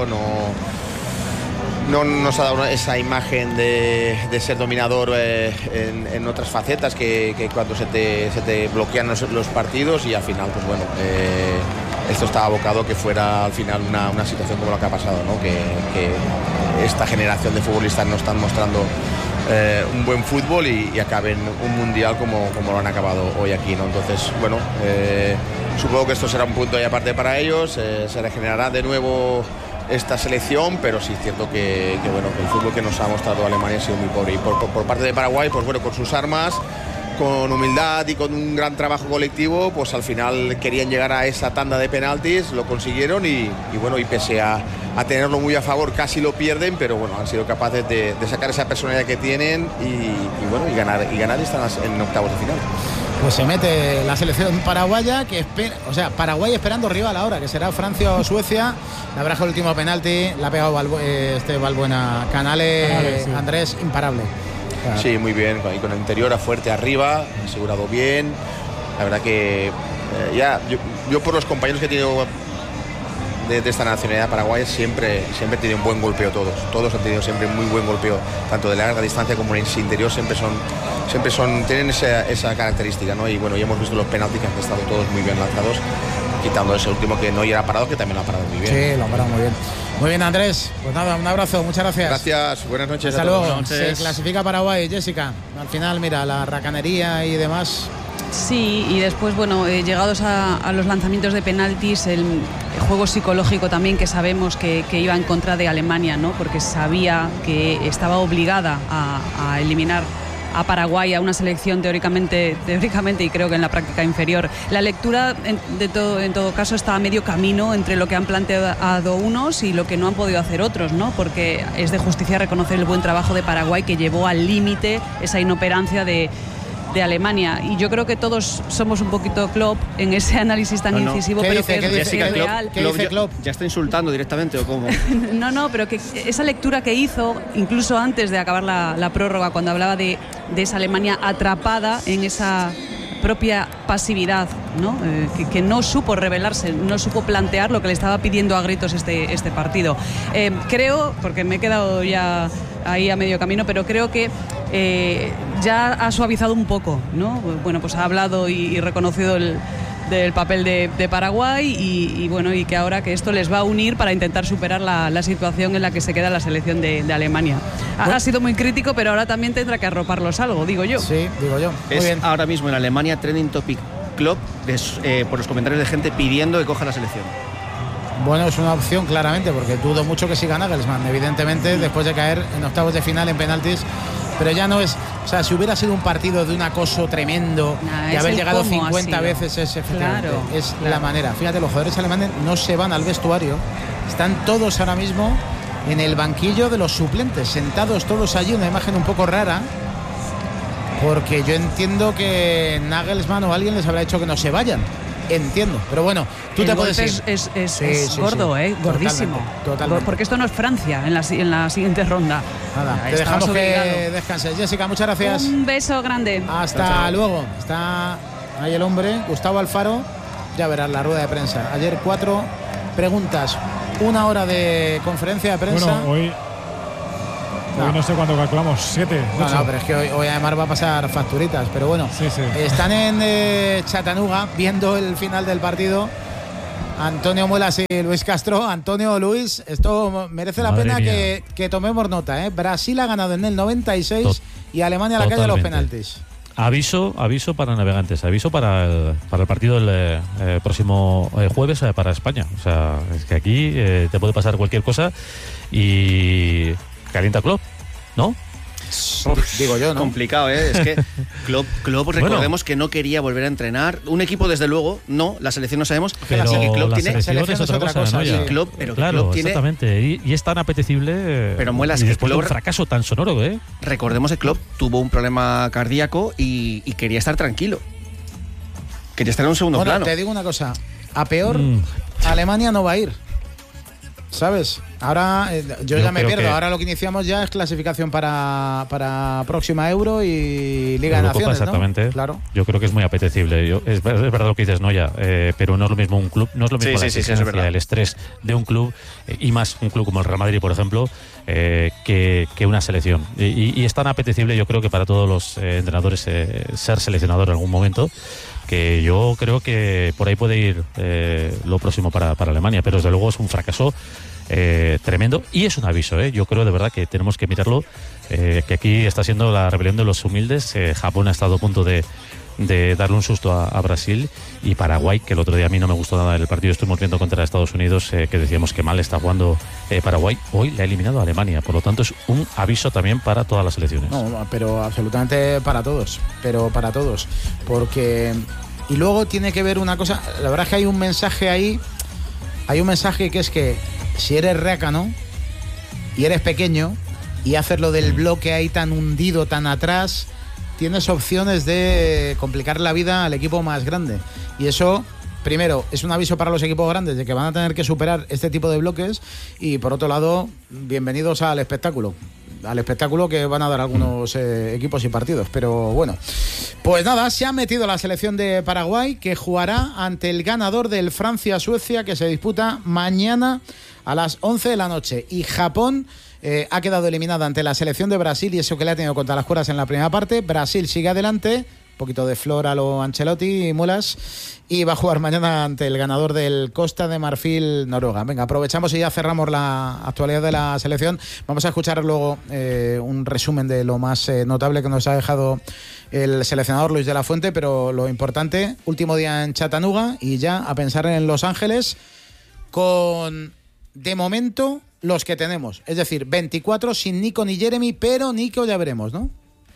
Speaker 4: no nos ha dado esa imagen de ser dominador en otras facetas que cuando se te bloquean los partidos, y al final, pues bueno, esto estaba abocado que fuera al final una situación como la que ha pasado, ¿no? Que esta generación de futbolistas no están mostrando un buen fútbol y acaben un mundial como lo han acabado hoy aquí, ¿no? Entonces, bueno, supongo que esto será un punto y aparte para ellos, se regenerará de nuevo esta selección, pero sí es cierto que bueno, que el fútbol que nos ha mostrado Alemania ha sido muy pobre, y por parte de Paraguay, pues bueno, con sus armas, con humildad y con un gran trabajo colectivo, pues al final querían llegar a esa tanda de penaltis, lo consiguieron y bueno, y pese a tenerlo muy a favor, casi lo pierden, pero bueno, han sido capaces de sacar esa personalidad que tienen y bueno, y ganar y están en octavos de final.
Speaker 5: Pues se mete la selección paraguaya, que espera, o sea, Paraguay esperando rival ahora, que será Francia o Suecia. La verdad, el último penalti la ha pegado Valbuena. Canales, sí. Andrés, imparable. Claro.
Speaker 4: Sí, muy bien, y con el interior a fuerte arriba, asegurado bien. La verdad que yo por los compañeros que he tenido de esta nacionalidad paraguaya siempre he tenido un buen golpeo todos han tenido siempre muy buen golpeo, tanto de larga distancia como en ese interior, tienen esa característica, ¿no? Y bueno, ya hemos visto los penaltis que han estado todos muy bien lanzados, quitando ese último que no era parado, que también lo ha parado muy bien.
Speaker 5: Sí, lo ha parado muy bien. Muy bien, Andrés. Pues nada, un abrazo, muchas gracias.
Speaker 4: Gracias, buenas noches.
Speaker 5: Hasta luego. Se clasifica Paraguay, Jessica. Al final, mira, la racanería y demás.
Speaker 3: Sí, y después, bueno, llegados a los lanzamientos de penaltis, el juego psicológico también, que sabemos que iba en contra de Alemania, ¿no? Porque sabía que estaba obligada a eliminar a Paraguay, a una selección teóricamente y creo que en la práctica inferior. La lectura en todo caso está a medio camino entre lo que han planteado unos y lo que no han podido hacer otros, ¿no? Porque es de justicia reconocer el buen trabajo de Paraguay, que llevó al límite esa inoperancia de Alemania, y yo creo que todos somos un poquito Klopp en ese análisis tan incisivo, pero que es real.
Speaker 2: ¿Qué dice Klopp? ¿Ya está insultando directamente o cómo?
Speaker 3: No, pero que esa lectura que hizo incluso antes de acabar la prórroga, cuando hablaba de esa Alemania atrapada en esa propia pasividad, ¿no? Que no supo rebelarse, no supo plantear lo que le estaba pidiendo a gritos este partido. Creo, porque me he quedado ya ahí a medio camino, pero creo que ya ha suavizado un poco, ¿no? Bueno, pues ha hablado y reconocido del papel de Paraguay y bueno, y que ahora que esto les va a unir para intentar superar la situación en la que se queda la selección de Alemania. Ha sido muy crítico, pero ahora también tendrá que arroparlos algo, digo yo.
Speaker 5: Sí, digo yo. Muy bien.
Speaker 2: Ahora mismo en Alemania trending topic Klopp por los comentarios de gente pidiendo que coja la selección.
Speaker 5: Bueno, es una opción claramente, porque dudo mucho que siga Nagelsmann, evidentemente, después de caer en octavos de final en penaltis. Pero ya no es, o sea, si hubiera sido un partido de un acoso tremendo, de haber llegado 50 veces,
Speaker 3: claro.
Speaker 5: La manera. Fíjate, los jugadores alemanes no se van al vestuario, están todos ahora mismo en el banquillo de los suplentes, sentados todos allí, una imagen un poco rara, porque yo entiendo que Nagelsmann o alguien les habrá dicho que no se vayan. Entiendo, pero bueno, tú te puedes ir.
Speaker 3: Es gordo, gordísimo.
Speaker 5: Totalmente.
Speaker 3: Porque esto no es Francia en la siguiente ronda.
Speaker 5: Nada, te dejamos que descanses. Jessica, muchas gracias.
Speaker 3: Un beso grande.
Speaker 5: Hasta luego. Está ahí el hombre, Gustavo Alfaro. Ya verás la rueda de prensa. Ayer 4 preguntas, 1 hora de conferencia de prensa.
Speaker 1: Bueno, hoy Hoy no sé cuándo calculamos, 7.
Speaker 5: No, pero es que hoy además va a pasar facturitas. Pero bueno,
Speaker 1: sí.
Speaker 5: Están en Chattanooga viendo el final del partido. Antonio Muelas y Luis Castro. Antonio, Luis, esto merece la pena que tomemos nota. Brasil ha ganado en el 96 y Alemania la calle de los penaltis.
Speaker 7: Aviso para navegantes, aviso para el partido del próximo jueves para España. O sea, es que aquí te puede pasar cualquier cosa y calienta Klopp, ¿no?
Speaker 5: Digo yo, ¿no?
Speaker 2: Complicado, ¿eh? Es que Klopp recordemos que no quería volver a entrenar. Un equipo, desde luego, no. La selección no sabemos.
Speaker 7: Pero
Speaker 2: así que Klopp
Speaker 7: la
Speaker 2: tiene
Speaker 7: selección es otra cosa, ¿no?
Speaker 2: Klopp,
Speaker 7: claro,
Speaker 2: Klopp tiene...
Speaker 7: exactamente. Y es tan apetecible.
Speaker 2: Pero Muelas,
Speaker 7: y después
Speaker 2: Klopp...
Speaker 7: de un fracaso tan sonoro, ¿eh?
Speaker 2: Recordemos que Klopp tuvo un problema cardíaco y quería estar tranquilo. Quería estar en un segundo plano.
Speaker 5: Te digo una cosa. A peor, Alemania no va a ir. ¿Sabes? Ahora yo ya me pierdo. Ahora lo que iniciamos ya es clasificación para próxima Euro y Liga de Naciones,
Speaker 7: exactamente.
Speaker 5: ¿no? Claro.
Speaker 7: Yo creo que es muy apetecible. Es verdad lo que dices, Noya, pero no es lo mismo un club, no es lo mismo la exigencia, el estrés de un club y más un club como el Real Madrid, por ejemplo, que una selección. Y es tan apetecible, yo creo que para todos los entrenadores ser seleccionador en algún momento, que yo creo que por ahí puede ir lo próximo para Alemania, pero desde luego es un fracaso tremendo y es un aviso, yo creo de verdad que tenemos que mirarlo, que aquí está siendo la rebelión de los humildes. Japón ha estado a punto de darle un susto a Brasil, y Paraguay, que el otro día a mí no me gustó nada el partido, estuvimos viendo contra Estados Unidos, que decíamos que mal está jugando Paraguay, hoy le ha eliminado a Alemania, por lo tanto es un aviso también para todas las selecciones.
Speaker 5: No, pero absolutamente para todos, porque... Y luego tiene que ver una cosa, la verdad es que hay un mensaje ahí, que es que si eres rácano y eres pequeño y haces lo del bloque ahí tan hundido, tan atrás, tienes opciones de complicar la vida al equipo más grande. Y eso, primero, es un aviso para los equipos grandes de que van a tener que superar este tipo de bloques, y por otro lado, bienvenidos al espectáculo que van a dar algunos equipos y partidos. Pero bueno, pues nada, se ha metido la selección de Paraguay, que jugará ante el ganador del Francia-Suecia, que se disputa mañana a las 11 de la noche. Y Japón ha quedado eliminada ante la selección de Brasil, y eso que le ha tenido contra las cuerdas en la primera parte. Brasil sigue adelante, un poquito de flor a lo Ancelotti y Muelas, y va a jugar mañana ante el ganador del Costa de Marfil, Noruega. Venga, aprovechamos y ya cerramos la actualidad de la selección. Vamos a escuchar luego un resumen de lo más notable que nos ha dejado el seleccionador Luis de la Fuente, pero lo importante, último día en Chattanooga y ya a pensar en Los Ángeles con, de momento, los que tenemos. Es decir, 24 sin Nico ni Jeremy, pero Nico ya veremos, ¿no?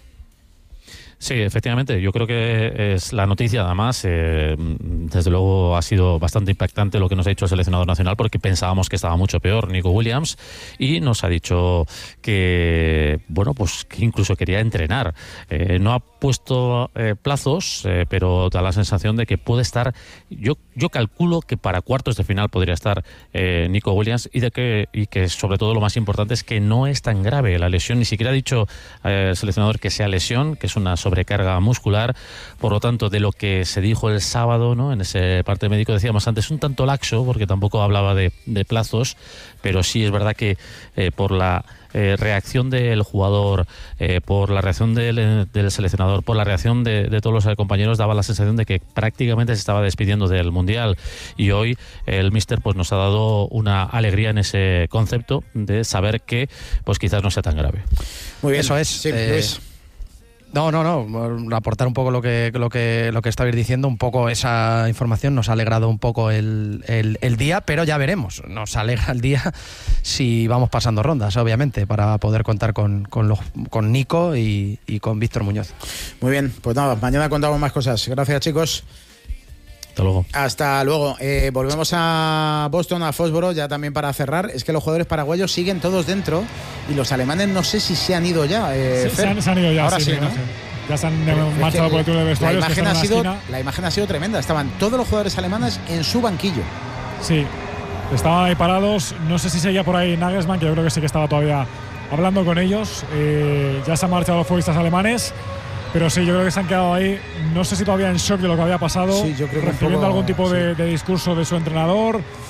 Speaker 7: Sí, efectivamente, yo creo que es la noticia, además, desde luego ha sido bastante impactante lo que nos ha dicho el seleccionador nacional, porque pensábamos que estaba mucho peor Nico Williams, y nos ha dicho que, bueno, pues que incluso quería entrenar. No ha puesto plazos, pero da la sensación de que puede estar, yo calculo que para cuartos de final podría estar Nico Williams, y que sobre todo lo más importante es que no es tan grave la lesión, ni siquiera ha dicho el seleccionador que sea lesión, que es una sobrecarga muscular. Por lo tanto, de lo que se dijo el sábado, ¿no?, en ese parte médico, decíamos antes, un tanto laxo, porque tampoco hablaba de plazos, pero sí es verdad que por la reacción del jugador, por la reacción del seleccionador, por la reacción de todos los compañeros, daba la sensación de que prácticamente se estaba despidiendo del Mundial, y hoy el míster pues nos ha dado una alegría en ese concepto de saber que pues quizás no sea tan grave.
Speaker 5: Muy bien,
Speaker 8: eso es.
Speaker 5: Sí, Luis.
Speaker 8: No, aportar un poco lo que estabais diciendo, un poco esa información nos ha alegrado un poco el día, pero ya veremos, nos alegra el día si vamos pasando rondas, obviamente, para poder contar con Nico y con Víctor Muñoz.
Speaker 5: Muy bien, pues nada, mañana contamos más cosas. Gracias, chicos.
Speaker 7: Hasta luego.
Speaker 5: Hasta luego. Volvemos a Boston, a Foxboro, ya también para cerrar. Es que los jugadores paraguayos siguen todos dentro y los alemanes no sé si se han ido ya.
Speaker 1: Se han ido ya.
Speaker 5: Ahora sí, ¿no?
Speaker 1: Ya se han marchado por el túnel de vestuarios.
Speaker 5: La imagen ha sido tremenda. Estaban todos los jugadores alemanes en su banquillo.
Speaker 1: Sí, estaban ahí parados. No sé si seguía por ahí Nagelsmann, que yo creo que sí que estaba todavía hablando con ellos. Ya se han marchado los futbolistas alemanes. Pero sí, yo creo que se han quedado ahí, no sé si todavía en shock de lo que había pasado,
Speaker 5: sí, yo creo que
Speaker 1: recibiendo algún tipo de discurso de su entrenador.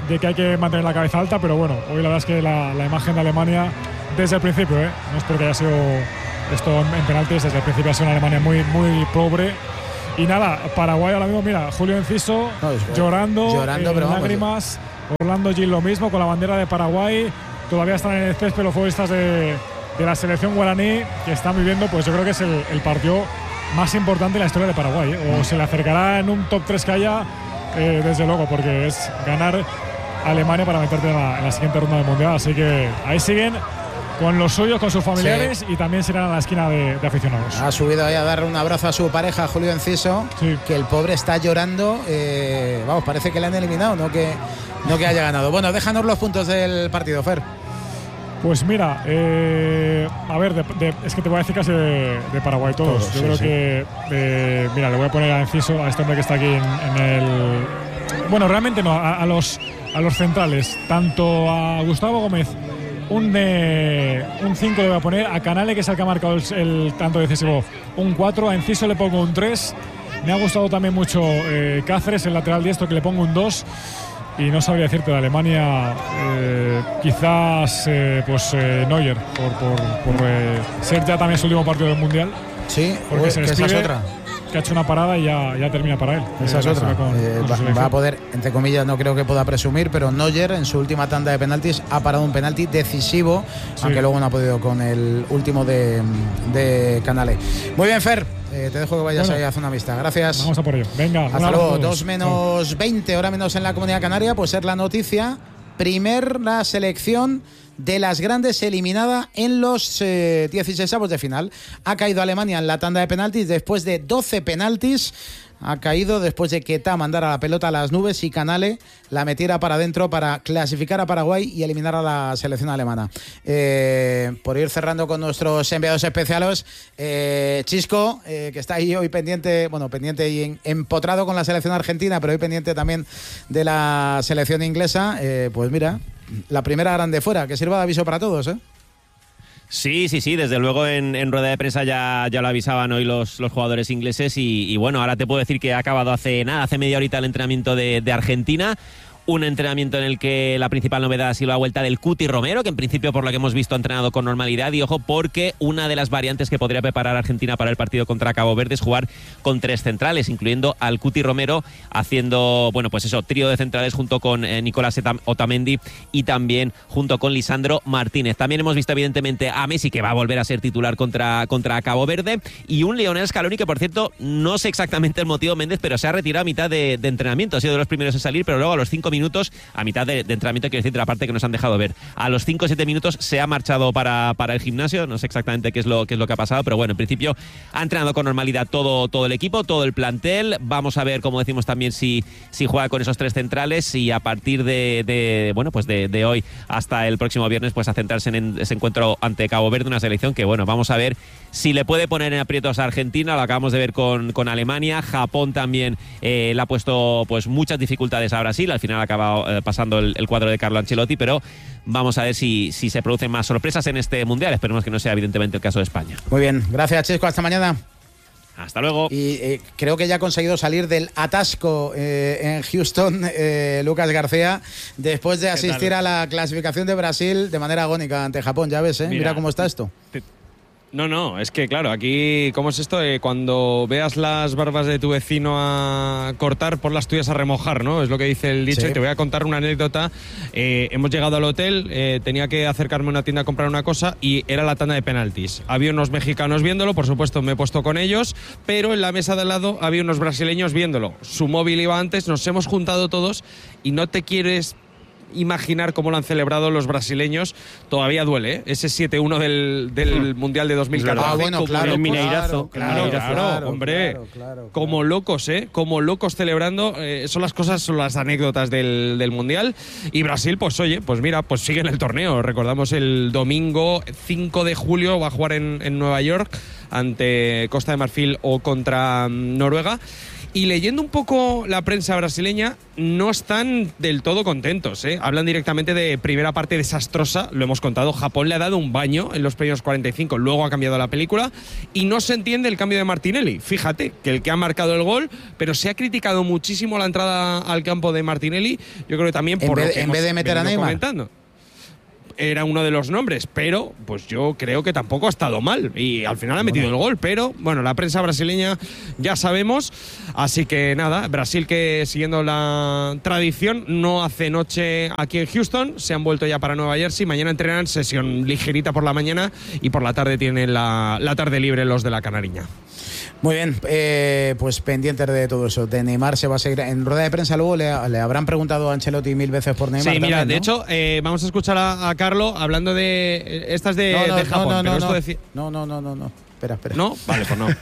Speaker 1: de que hay que mantener la cabeza alta, pero bueno, hoy la verdad es que la imagen de Alemania desde el principio, no es porque haya sido esto en penaltis, desde el principio ha sido una Alemania muy, muy pobre. Y nada, Paraguay ahora mismo, mira, Julio Enciso llorando pero lágrimas, Orlando Gil lo mismo con la bandera de Paraguay, todavía están en el césped los futbolistas de la selección guaraní, que están viviendo, pues yo creo que es el partido más importante en la historia de Paraguay, o se le acercará en un top 3 que haya, desde luego, porque es ganar a Alemania para meterte en la siguiente ronda del Mundial, así que ahí siguen con los suyos, con sus familiares, y también se irán a la esquina de aficionados.
Speaker 5: Ha subido ahí a darle un abrazo a su pareja, Julio Enciso, que el pobre está llorando. Vamos, parece que le han eliminado, no que haya ganado. Bueno, déjanos los puntos del partido, Fer.
Speaker 1: Pues mira, a ver, es que te voy a decir casi de Paraguay todos. Yo creo que, mira, le voy a poner a Enciso, a este hombre que está aquí en el... Bueno, realmente no, a los centrales, tanto a Gustavo Gómez, un 5 le voy a poner, a Canale, que es el que ha marcado el tanto decisivo, un 4, a Enciso le pongo un 3, me ha gustado también mucho Cáceres, el lateral diestro, que le pongo un 2, y no sabría decirte de Alemania, quizás Neuer, por ser ya también su último partido del Mundial.
Speaker 5: Sí, porque se despide, esa es otra.
Speaker 1: Que ha hecho una parada y ya termina para él.
Speaker 5: Esa es otra. Va a poder, entre comillas, no creo que pueda presumir, pero Neuer en su última tanda de penaltis ha parado un penalti decisivo, aunque luego no ha podido con el último de Canale. Muy bien, Fer, te dejo que vayas ahí a hacer una vista. Gracias.
Speaker 1: Vamos a por ello. Venga,
Speaker 5: hasta luego. 2:20, hora menos en la Comunidad Canaria, pues ser la noticia. La selección de las grandes eliminada en los 16avos de final. Ha caído Alemania en la tanda de penaltis después de 12 penaltis. Ha caído después de que Ta mandara la pelota a las nubes y Canale la metiera para adentro para clasificar a Paraguay y eliminar a la selección alemana. Por ir cerrando con nuestros enviados especiales, Chisco, que está ahí hoy pendiente y empotrado con la selección argentina, pero hoy pendiente también de la selección inglesa. Pues mira, la primera grande fuera, que sirva de aviso para todos,
Speaker 9: Sí, desde luego en rueda de prensa ya lo avisaban hoy los jugadores ingleses y bueno, ahora te puedo decir que ha acabado hace media horita el entrenamiento de Argentina. Un entrenamiento en el que la principal novedad ha sido la vuelta del Cuti Romero, que en principio, por lo que hemos visto, ha entrenado con normalidad. Y ojo, porque una de las variantes que podría preparar Argentina para el partido contra Cabo Verde es jugar con 3 centrales, incluyendo al Cuti Romero, haciendo, trío de centrales junto con Nicolás Otamendi y también junto con Lisandro Martínez. También hemos visto, evidentemente, a Messi, que va a volver a ser titular contra Cabo Verde, y un Lionel Scaloni que, por cierto, no sé exactamente el motivo, Méndez, pero se ha retirado a mitad de entrenamiento. Ha sido de los primeros en salir, pero luego a los 5 minutos, a mitad de entrenamiento, quiero decir, de la parte que nos han dejado ver, a los 5 o 7 minutos se ha marchado para el gimnasio. No sé exactamente qué es lo que ha pasado, pero bueno, en principio ha entrenado con normalidad todo el equipo, todo el plantel. Vamos a ver, como decimos, también si juega con esos 3 centrales, y a partir de hoy hasta el próximo viernes, pues a centrarse en ese encuentro ante Cabo Verde, una selección que, vamos a ver si le puede poner en aprietos a Argentina. Lo acabamos de ver con Alemania. Japón también le ha puesto pues muchas dificultades a Brasil. Al final ha acabado pasando el cuadro de Carlo Ancelotti, pero vamos a ver si se producen más sorpresas en este Mundial. Esperemos que no sea evidentemente el caso de España.
Speaker 5: Muy bien, gracias, Chisco, hasta mañana.
Speaker 9: Hasta luego.
Speaker 5: Y creo que ya ha conseguido salir del atasco en Houston, Lucas García, después de asistir a la clasificación de Brasil de manera agónica ante Japón. Ya ves, mira cómo está esto.
Speaker 10: No, es que claro, aquí, ¿cómo es esto? Cuando veas las barbas de tu vecino a cortar, por las tuyas a remojar, ¿no? Es lo que dice el dicho. Sí. Y te voy a contar una anécdota. Hemos llegado al hotel, tenía que acercarme a una tienda a comprar una cosa y era la tanda de penaltis. Había unos mexicanos viéndolo, por supuesto me he puesto con ellos, pero en la mesa de al lado había unos brasileños viéndolo. Su móvil iba antes, nos hemos juntado todos y no te quieres imaginar cómo lo han celebrado los brasileños. Todavía duele, ese 7-1 del Mundial de 2014.
Speaker 5: Bueno, claro,
Speaker 10: el Mineirazo.
Speaker 5: Claro,
Speaker 10: hombre. Como locos, como locos celebrando. Son las anécdotas del Mundial. Y Brasil, pues oye, pues mira, pues sigue en el torneo. Recordamos el domingo 5 de julio va a jugar en Nueva York ante Costa de Marfil o contra Noruega. Y leyendo un poco la prensa brasileña, no están del todo contentos, ¿eh? Hablan directamente de primera parte desastrosa, lo hemos contado. Japón le ha dado un baño en los primeros 45, luego ha cambiado la película y no se entiende el cambio de Martinelli. Fíjate que el que ha marcado el gol, pero se ha criticado muchísimo la entrada al campo de Martinelli. Yo creo que también por
Speaker 5: en vez de meter a Neymar.
Speaker 10: Comentando. Era uno de los nombres, pero pues yo creo que tampoco ha estado mal y al final ha metido el gol, pero bueno, la prensa brasileña ya sabemos, así que nada, Brasil, que siguiendo la tradición no hace noche aquí en Houston, se han vuelto ya para Nueva Jersey, mañana entrenan, sesión ligerita por la mañana y por la tarde tienen la tarde libre los de la Canariña.
Speaker 5: Muy bien, pues pendientes de todo eso. De Neymar se va a seguir. En rueda de prensa luego le habrán preguntado a Ancelotti 1000 veces por Neymar.
Speaker 10: Sí, mira,
Speaker 5: también, ¿no?
Speaker 10: de hecho, vamos a escuchar a Carlo hablando de estas de Japón.
Speaker 5: No. Espera.
Speaker 10: ¿No? Vale, pues no.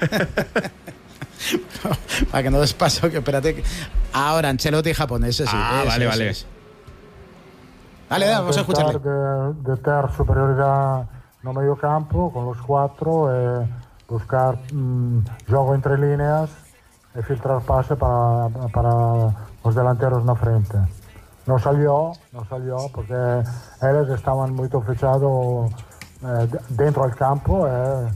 Speaker 5: Para que no des paso, que espérate. Ahora, Ancelotti japonés, sí.
Speaker 10: Vale.
Speaker 5: Dale, vamos a escucharle.
Speaker 11: De tener superioridad no medio campo con los 4. Buscar juego entre líneas y filtrar pase para los delanteros na frente. No salió porque ellos estaban muy fechados dentro del campo.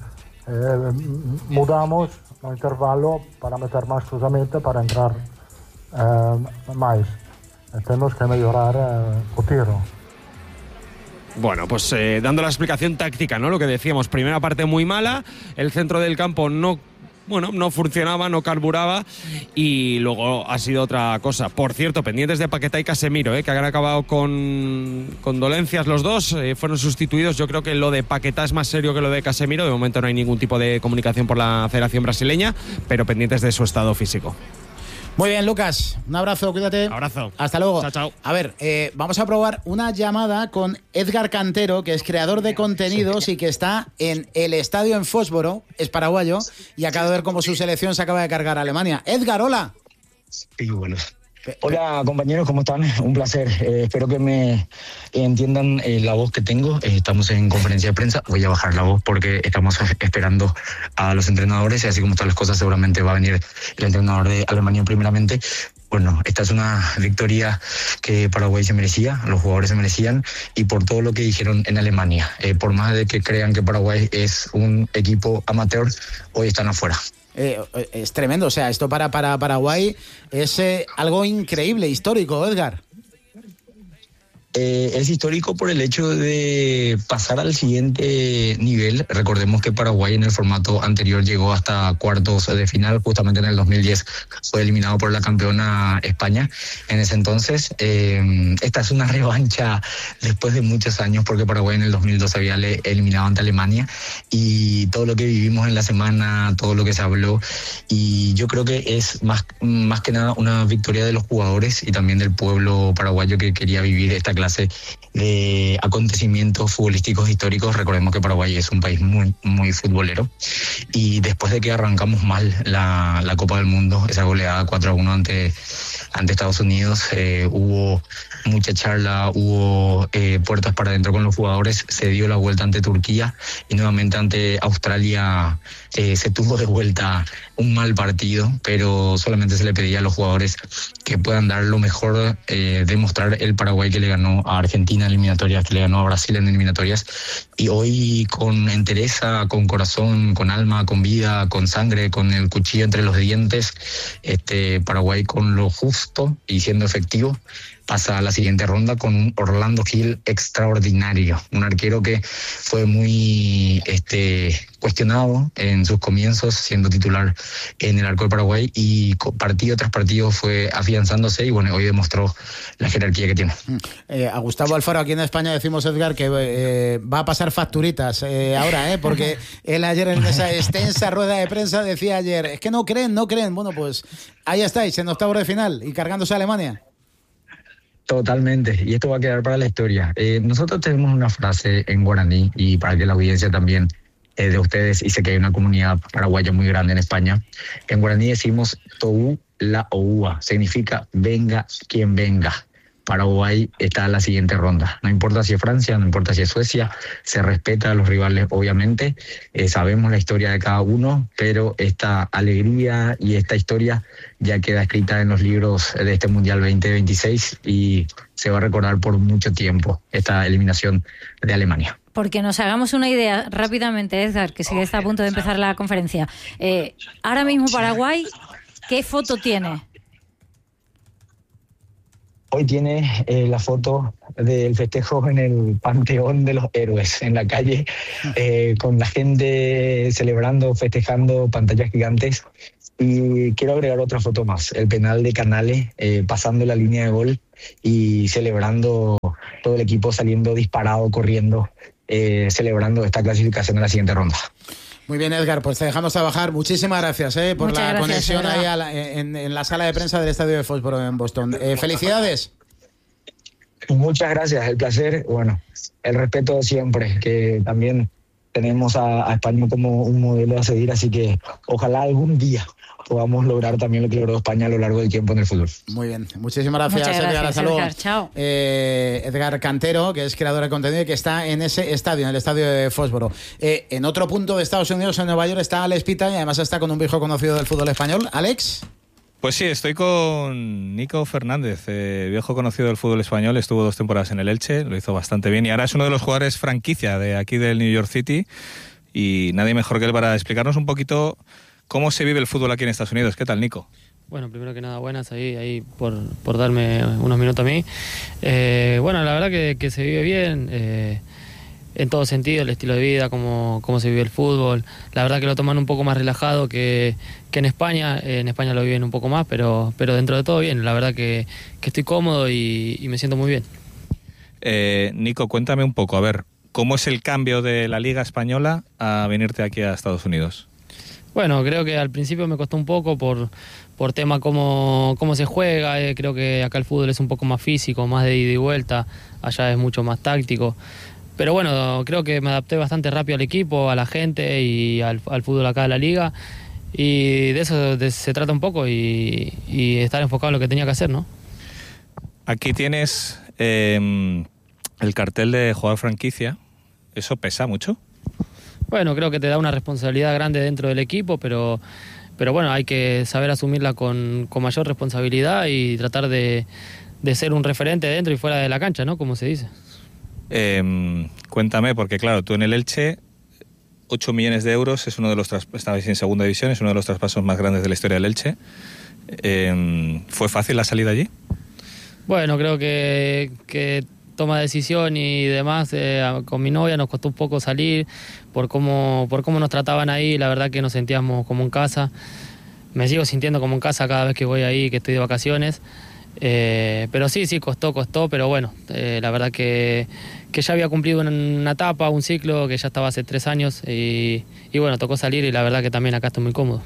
Speaker 11: Mudamos el intervalo para meter más cruzamiento para entrar más. Tenemos que mejorar el tiro.
Speaker 10: Bueno, pues dando la explicación táctica, ¿no? Lo que decíamos, primera parte muy mala, el centro del campo no funcionaba, no carburaba y luego ha sido otra cosa. Por cierto, pendientes de Paquetá y Casemiro, que han acabado con dolencias los dos, fueron sustituidos. Yo creo que lo de Paquetá es más serio que lo de Casemiro. De momento no hay ningún tipo de comunicación por la Federación Brasileña, pero pendientes de su estado físico.
Speaker 5: Muy bien, Lucas, un abrazo, cuídate.
Speaker 10: Abrazo.
Speaker 5: Hasta luego.
Speaker 10: Chao.
Speaker 5: A ver, vamos a probar una llamada con Edgar Cantero, que es creador de contenidos y que está en el estadio en Fósforo, es paraguayo, y acaba de ver cómo su selección se acaba de cargar a Alemania. Edgar, hola.
Speaker 12: Sí, bueno. Hola compañeros, ¿cómo están? Un placer. Espero que me entiendan la voz que tengo. Estamos en conferencia de prensa. Voy a bajar la voz porque estamos esperando a los entrenadores y así como están las cosas seguramente va a venir el entrenador de Alemania primeramente. Bueno, esta es una victoria que Paraguay se merecía, los jugadores se merecían y por todo lo que dijeron en Alemania. Por más de que crean que Paraguay es un equipo amateur, hoy están afuera.
Speaker 5: Es tremendo, o sea, esto para Paraguay es algo increíble, histórico, Edgar.
Speaker 12: Es histórico por el hecho de pasar al siguiente nivel. Recordemos que Paraguay en el formato anterior llegó hasta cuartos de final, justamente en el 2010 fue eliminado por la campeona España. En ese entonces, esta es una revancha después de muchos años, porque Paraguay en el 2002 había eliminado ante Alemania, y todo lo que vivimos en la semana, todo lo que se habló, y yo creo que es más que nada una victoria de los jugadores y también del pueblo paraguayo que quería vivir esta clase de acontecimientos futbolísticos históricos. Recordemos que Paraguay es un país muy, muy futbolero, y después de que arrancamos mal la Copa del Mundo, esa goleada 4-1 ante Estados Unidos, hubo mucha charla, hubo puertas para adentro con los jugadores, se dio la vuelta ante Turquía y nuevamente ante Australia se tuvo de vuelta un mal partido, pero solamente se le pedía a los jugadores que puedan dar lo mejor, demostrar el Paraguay que le ganó a Argentina en eliminatorias, que le ganó a Brasil en eliminatorias, y hoy con entereza, con corazón, con alma, con vida, con sangre, con el cuchillo entre los dientes, Paraguay con lo justo y siendo efectivo pasa a la siguiente ronda con un Orlando Gil extraordinario, un arquero que fue muy cuestionado en sus comienzos siendo titular en el arco de Paraguay, y partido tras partido fue afianzándose y bueno, hoy demostró la jerarquía que tiene.
Speaker 5: A Gustavo Alfaro aquí en España decimos, Edgar, que va a pasar facturitas ahora, porque él ayer en esa extensa rueda de prensa decía ayer, es que no creen. Bueno, pues ahí estáis, en octavos de final y cargándose a Alemania.
Speaker 12: Totalmente, y esto va a quedar para la historia. Nosotros tenemos una frase en guaraní, y para que la audiencia también de ustedes, y sé que hay una comunidad paraguaya muy grande en España, en guaraní decimos Tou la Oua, significa venga quien venga. Paraguay está en la siguiente ronda. No importa si es Francia, no importa si es Suecia, se respeta a los rivales, obviamente. Sabemos la historia de cada uno, pero esta alegría y esta historia ya queda escrita en los libros de este Mundial 2026 y se va a recordar por mucho tiempo esta eliminación de Alemania.
Speaker 6: Porque nos hagamos una idea rápidamente, Edgar, que sí que está a punto de empezar la conferencia. Ahora mismo Paraguay, ¿qué foto tiene?
Speaker 12: Hoy tiene la foto del festejo en el Panteón de los Héroes, en la calle, con la gente celebrando, festejando, pantallas gigantes. Y quiero agregar otra foto más, el penal de Canales, pasando la línea de gol y celebrando, todo el equipo saliendo disparado, corriendo, celebrando esta clasificación en la siguiente ronda.
Speaker 5: Muy bien, Edgar, pues te dejamos trabajar. Muchísimas gracias por la conexión ahí en la sala de prensa del Estadio de Foxboro en Boston. Felicidades.
Speaker 12: Muchas gracias, el placer, bueno, el respeto siempre, que también tenemos a España como un modelo a seguir, así que ojalá algún día podamos lograr también lo que logró España a lo largo del tiempo en el fútbol.
Speaker 5: Muy bien, muchísimas gracias, Edgar. Hasta luego.
Speaker 6: Edgar, chao.
Speaker 5: Edgar Cantero, que es creador de contenido y que está en ese estadio, en el estadio de Foxboro. En otro punto de Estados Unidos, en Nueva York, está Alex Pita y además está con un viejo conocido del fútbol español. Alex.
Speaker 13: Pues sí, estoy con Nico Fernández, viejo conocido del fútbol español, estuvo 2 temporadas en el Elche, lo hizo bastante bien y ahora es uno de los jugadores franquicia de aquí del New York City y nadie mejor que él para explicarnos un poquito cómo se vive el fútbol aquí en Estados Unidos. ¿Qué tal, Nico?
Speaker 14: Bueno, primero que nada, buenas ahí por darme unos minutos a mí. Bueno, la verdad que se vive bien, en todo sentido, el estilo de vida, cómo se vive el fútbol. La verdad que lo toman un poco más relajado que en España. En España lo viven un poco más, pero dentro de todo bien. La verdad que estoy cómodo y me siento muy bien.
Speaker 13: Nico, cuéntame un poco, a ver, ¿cómo es el cambio de la Liga Española a venirte aquí a Estados Unidos?
Speaker 14: Bueno, creo que al principio me costó un poco por tema cómo se juega. Creo que acá el fútbol es un poco más físico, más de ida y vuelta. Allá es mucho más táctico. Pero bueno, creo que me adapté bastante rápido al equipo, a la gente y al fútbol acá de la liga. Y de eso se trata un poco y estar enfocado en lo que tenía que hacer, ¿no?
Speaker 13: Aquí tienes el cartel de jugador franquicia. ¿Eso pesa mucho?
Speaker 14: Bueno, creo que te da una responsabilidad grande dentro del equipo, pero bueno, hay que saber asumirla con mayor responsabilidad y tratar de ser un referente dentro y fuera de la cancha, ¿no? Como se dice.
Speaker 13: Cuéntame, porque claro, tú en el Elche, 8 millones de euros, es uno de los estabais en segunda división, es uno de los traspasos más grandes de la historia del Elche. ¿Fue fácil la salida allí?
Speaker 14: Bueno, creo que toma decisión y demás, con mi novia nos costó un poco salir por cómo nos trataban ahí. La verdad que nos sentíamos como en casa. Me sigo sintiendo como en casa cada vez que voy ahí, que estoy de vacaciones. Pero sí, costó, pero bueno, la verdad que ya había cumplido una etapa, un ciclo que ya estaba hace 3 años y bueno, tocó salir y la verdad que también acá estoy muy cómodo.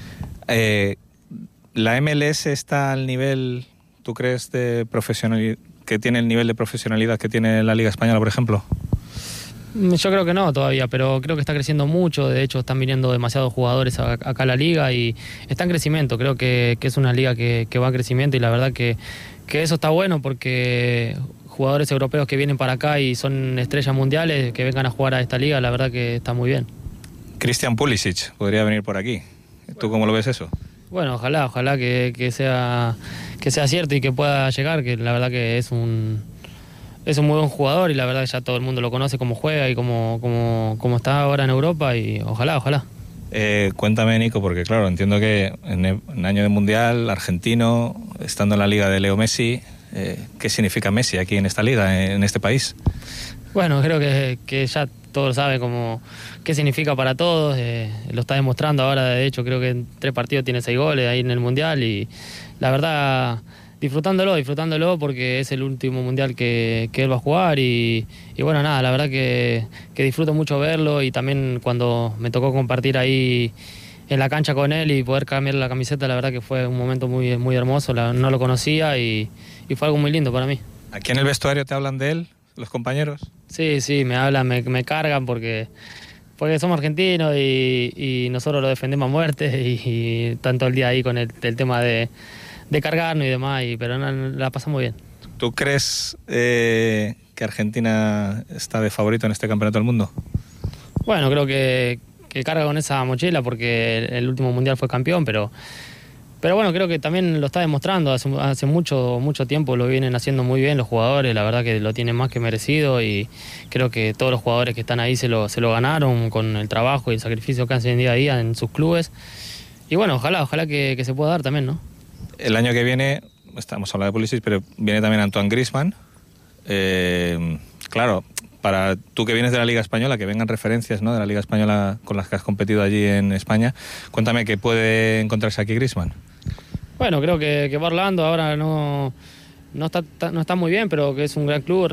Speaker 13: ¿La MLS está al nivel, tú crees, de profesionalidad, que tiene el nivel de profesionalidad que tiene la Liga Española, por ejemplo?
Speaker 14: Yo creo que no todavía, pero creo que está creciendo mucho. De hecho, están viniendo demasiados jugadores acá a la liga y está en crecimiento. Creo que es una liga que va en crecimiento y la verdad que eso está bueno porque jugadores europeos que vienen para acá y son estrellas mundiales, que vengan a jugar a esta liga, la verdad que está muy bien.
Speaker 13: Christian Pulisic podría venir por aquí. ¿Tú cómo lo ves eso?
Speaker 14: Bueno, ojalá que sea cierto y que pueda llegar, que la verdad que es un muy buen jugador y la verdad que ya todo el mundo lo conoce cómo juega y cómo está ahora en Europa y ojalá.
Speaker 13: Cuéntame, Nico, porque claro, entiendo que en año de Mundial, argentino, estando en la liga de Leo Messi, ¿qué significa Messi aquí en esta liga, en este país?
Speaker 14: Bueno, creo que ya todos saben qué significa para todos, lo está demostrando ahora. De hecho, creo que en 3 partidos tiene 6 goles ahí en el Mundial y la verdad disfrutándolo porque es el último mundial que él va a jugar y bueno, nada, la verdad que disfruto mucho verlo y también cuando me tocó compartir ahí en la cancha con él y poder cambiar la camiseta, la verdad que fue un momento muy, muy hermoso, no lo conocía y fue algo muy lindo para mí.
Speaker 13: ¿Aquí en el vestuario te hablan de él, los compañeros?
Speaker 14: Sí, me hablan, me cargan porque somos argentinos y nosotros lo defendemos a muerte y tanto el día ahí con el tema de cargarnos y demás, pero la pasamos bien.
Speaker 13: ¿Tú crees que Argentina está de favorito en este campeonato del mundo?
Speaker 14: Bueno, creo que carga con esa mochila porque el último mundial fue campeón, pero bueno, creo que también lo está demostrando. Hace mucho tiempo lo vienen haciendo muy bien los jugadores, la verdad que lo tienen más que merecido y creo que todos los jugadores que están ahí se lo ganaron con el trabajo y el sacrificio que hacen día a día en sus clubes. Y bueno, ojalá que se pueda dar también, ¿no?
Speaker 13: El año que viene, estamos hablando de Pulisic, pero viene también Antoine Griezmann. Claro, para tú que vienes de la Liga Española, que vengan referencias, ¿no?, de la Liga Española con las que has competido allí en España, cuéntame qué puede encontrarse aquí Griezmann.
Speaker 14: Bueno, creo que va Orlando ahora no está muy bien, pero que es un gran club.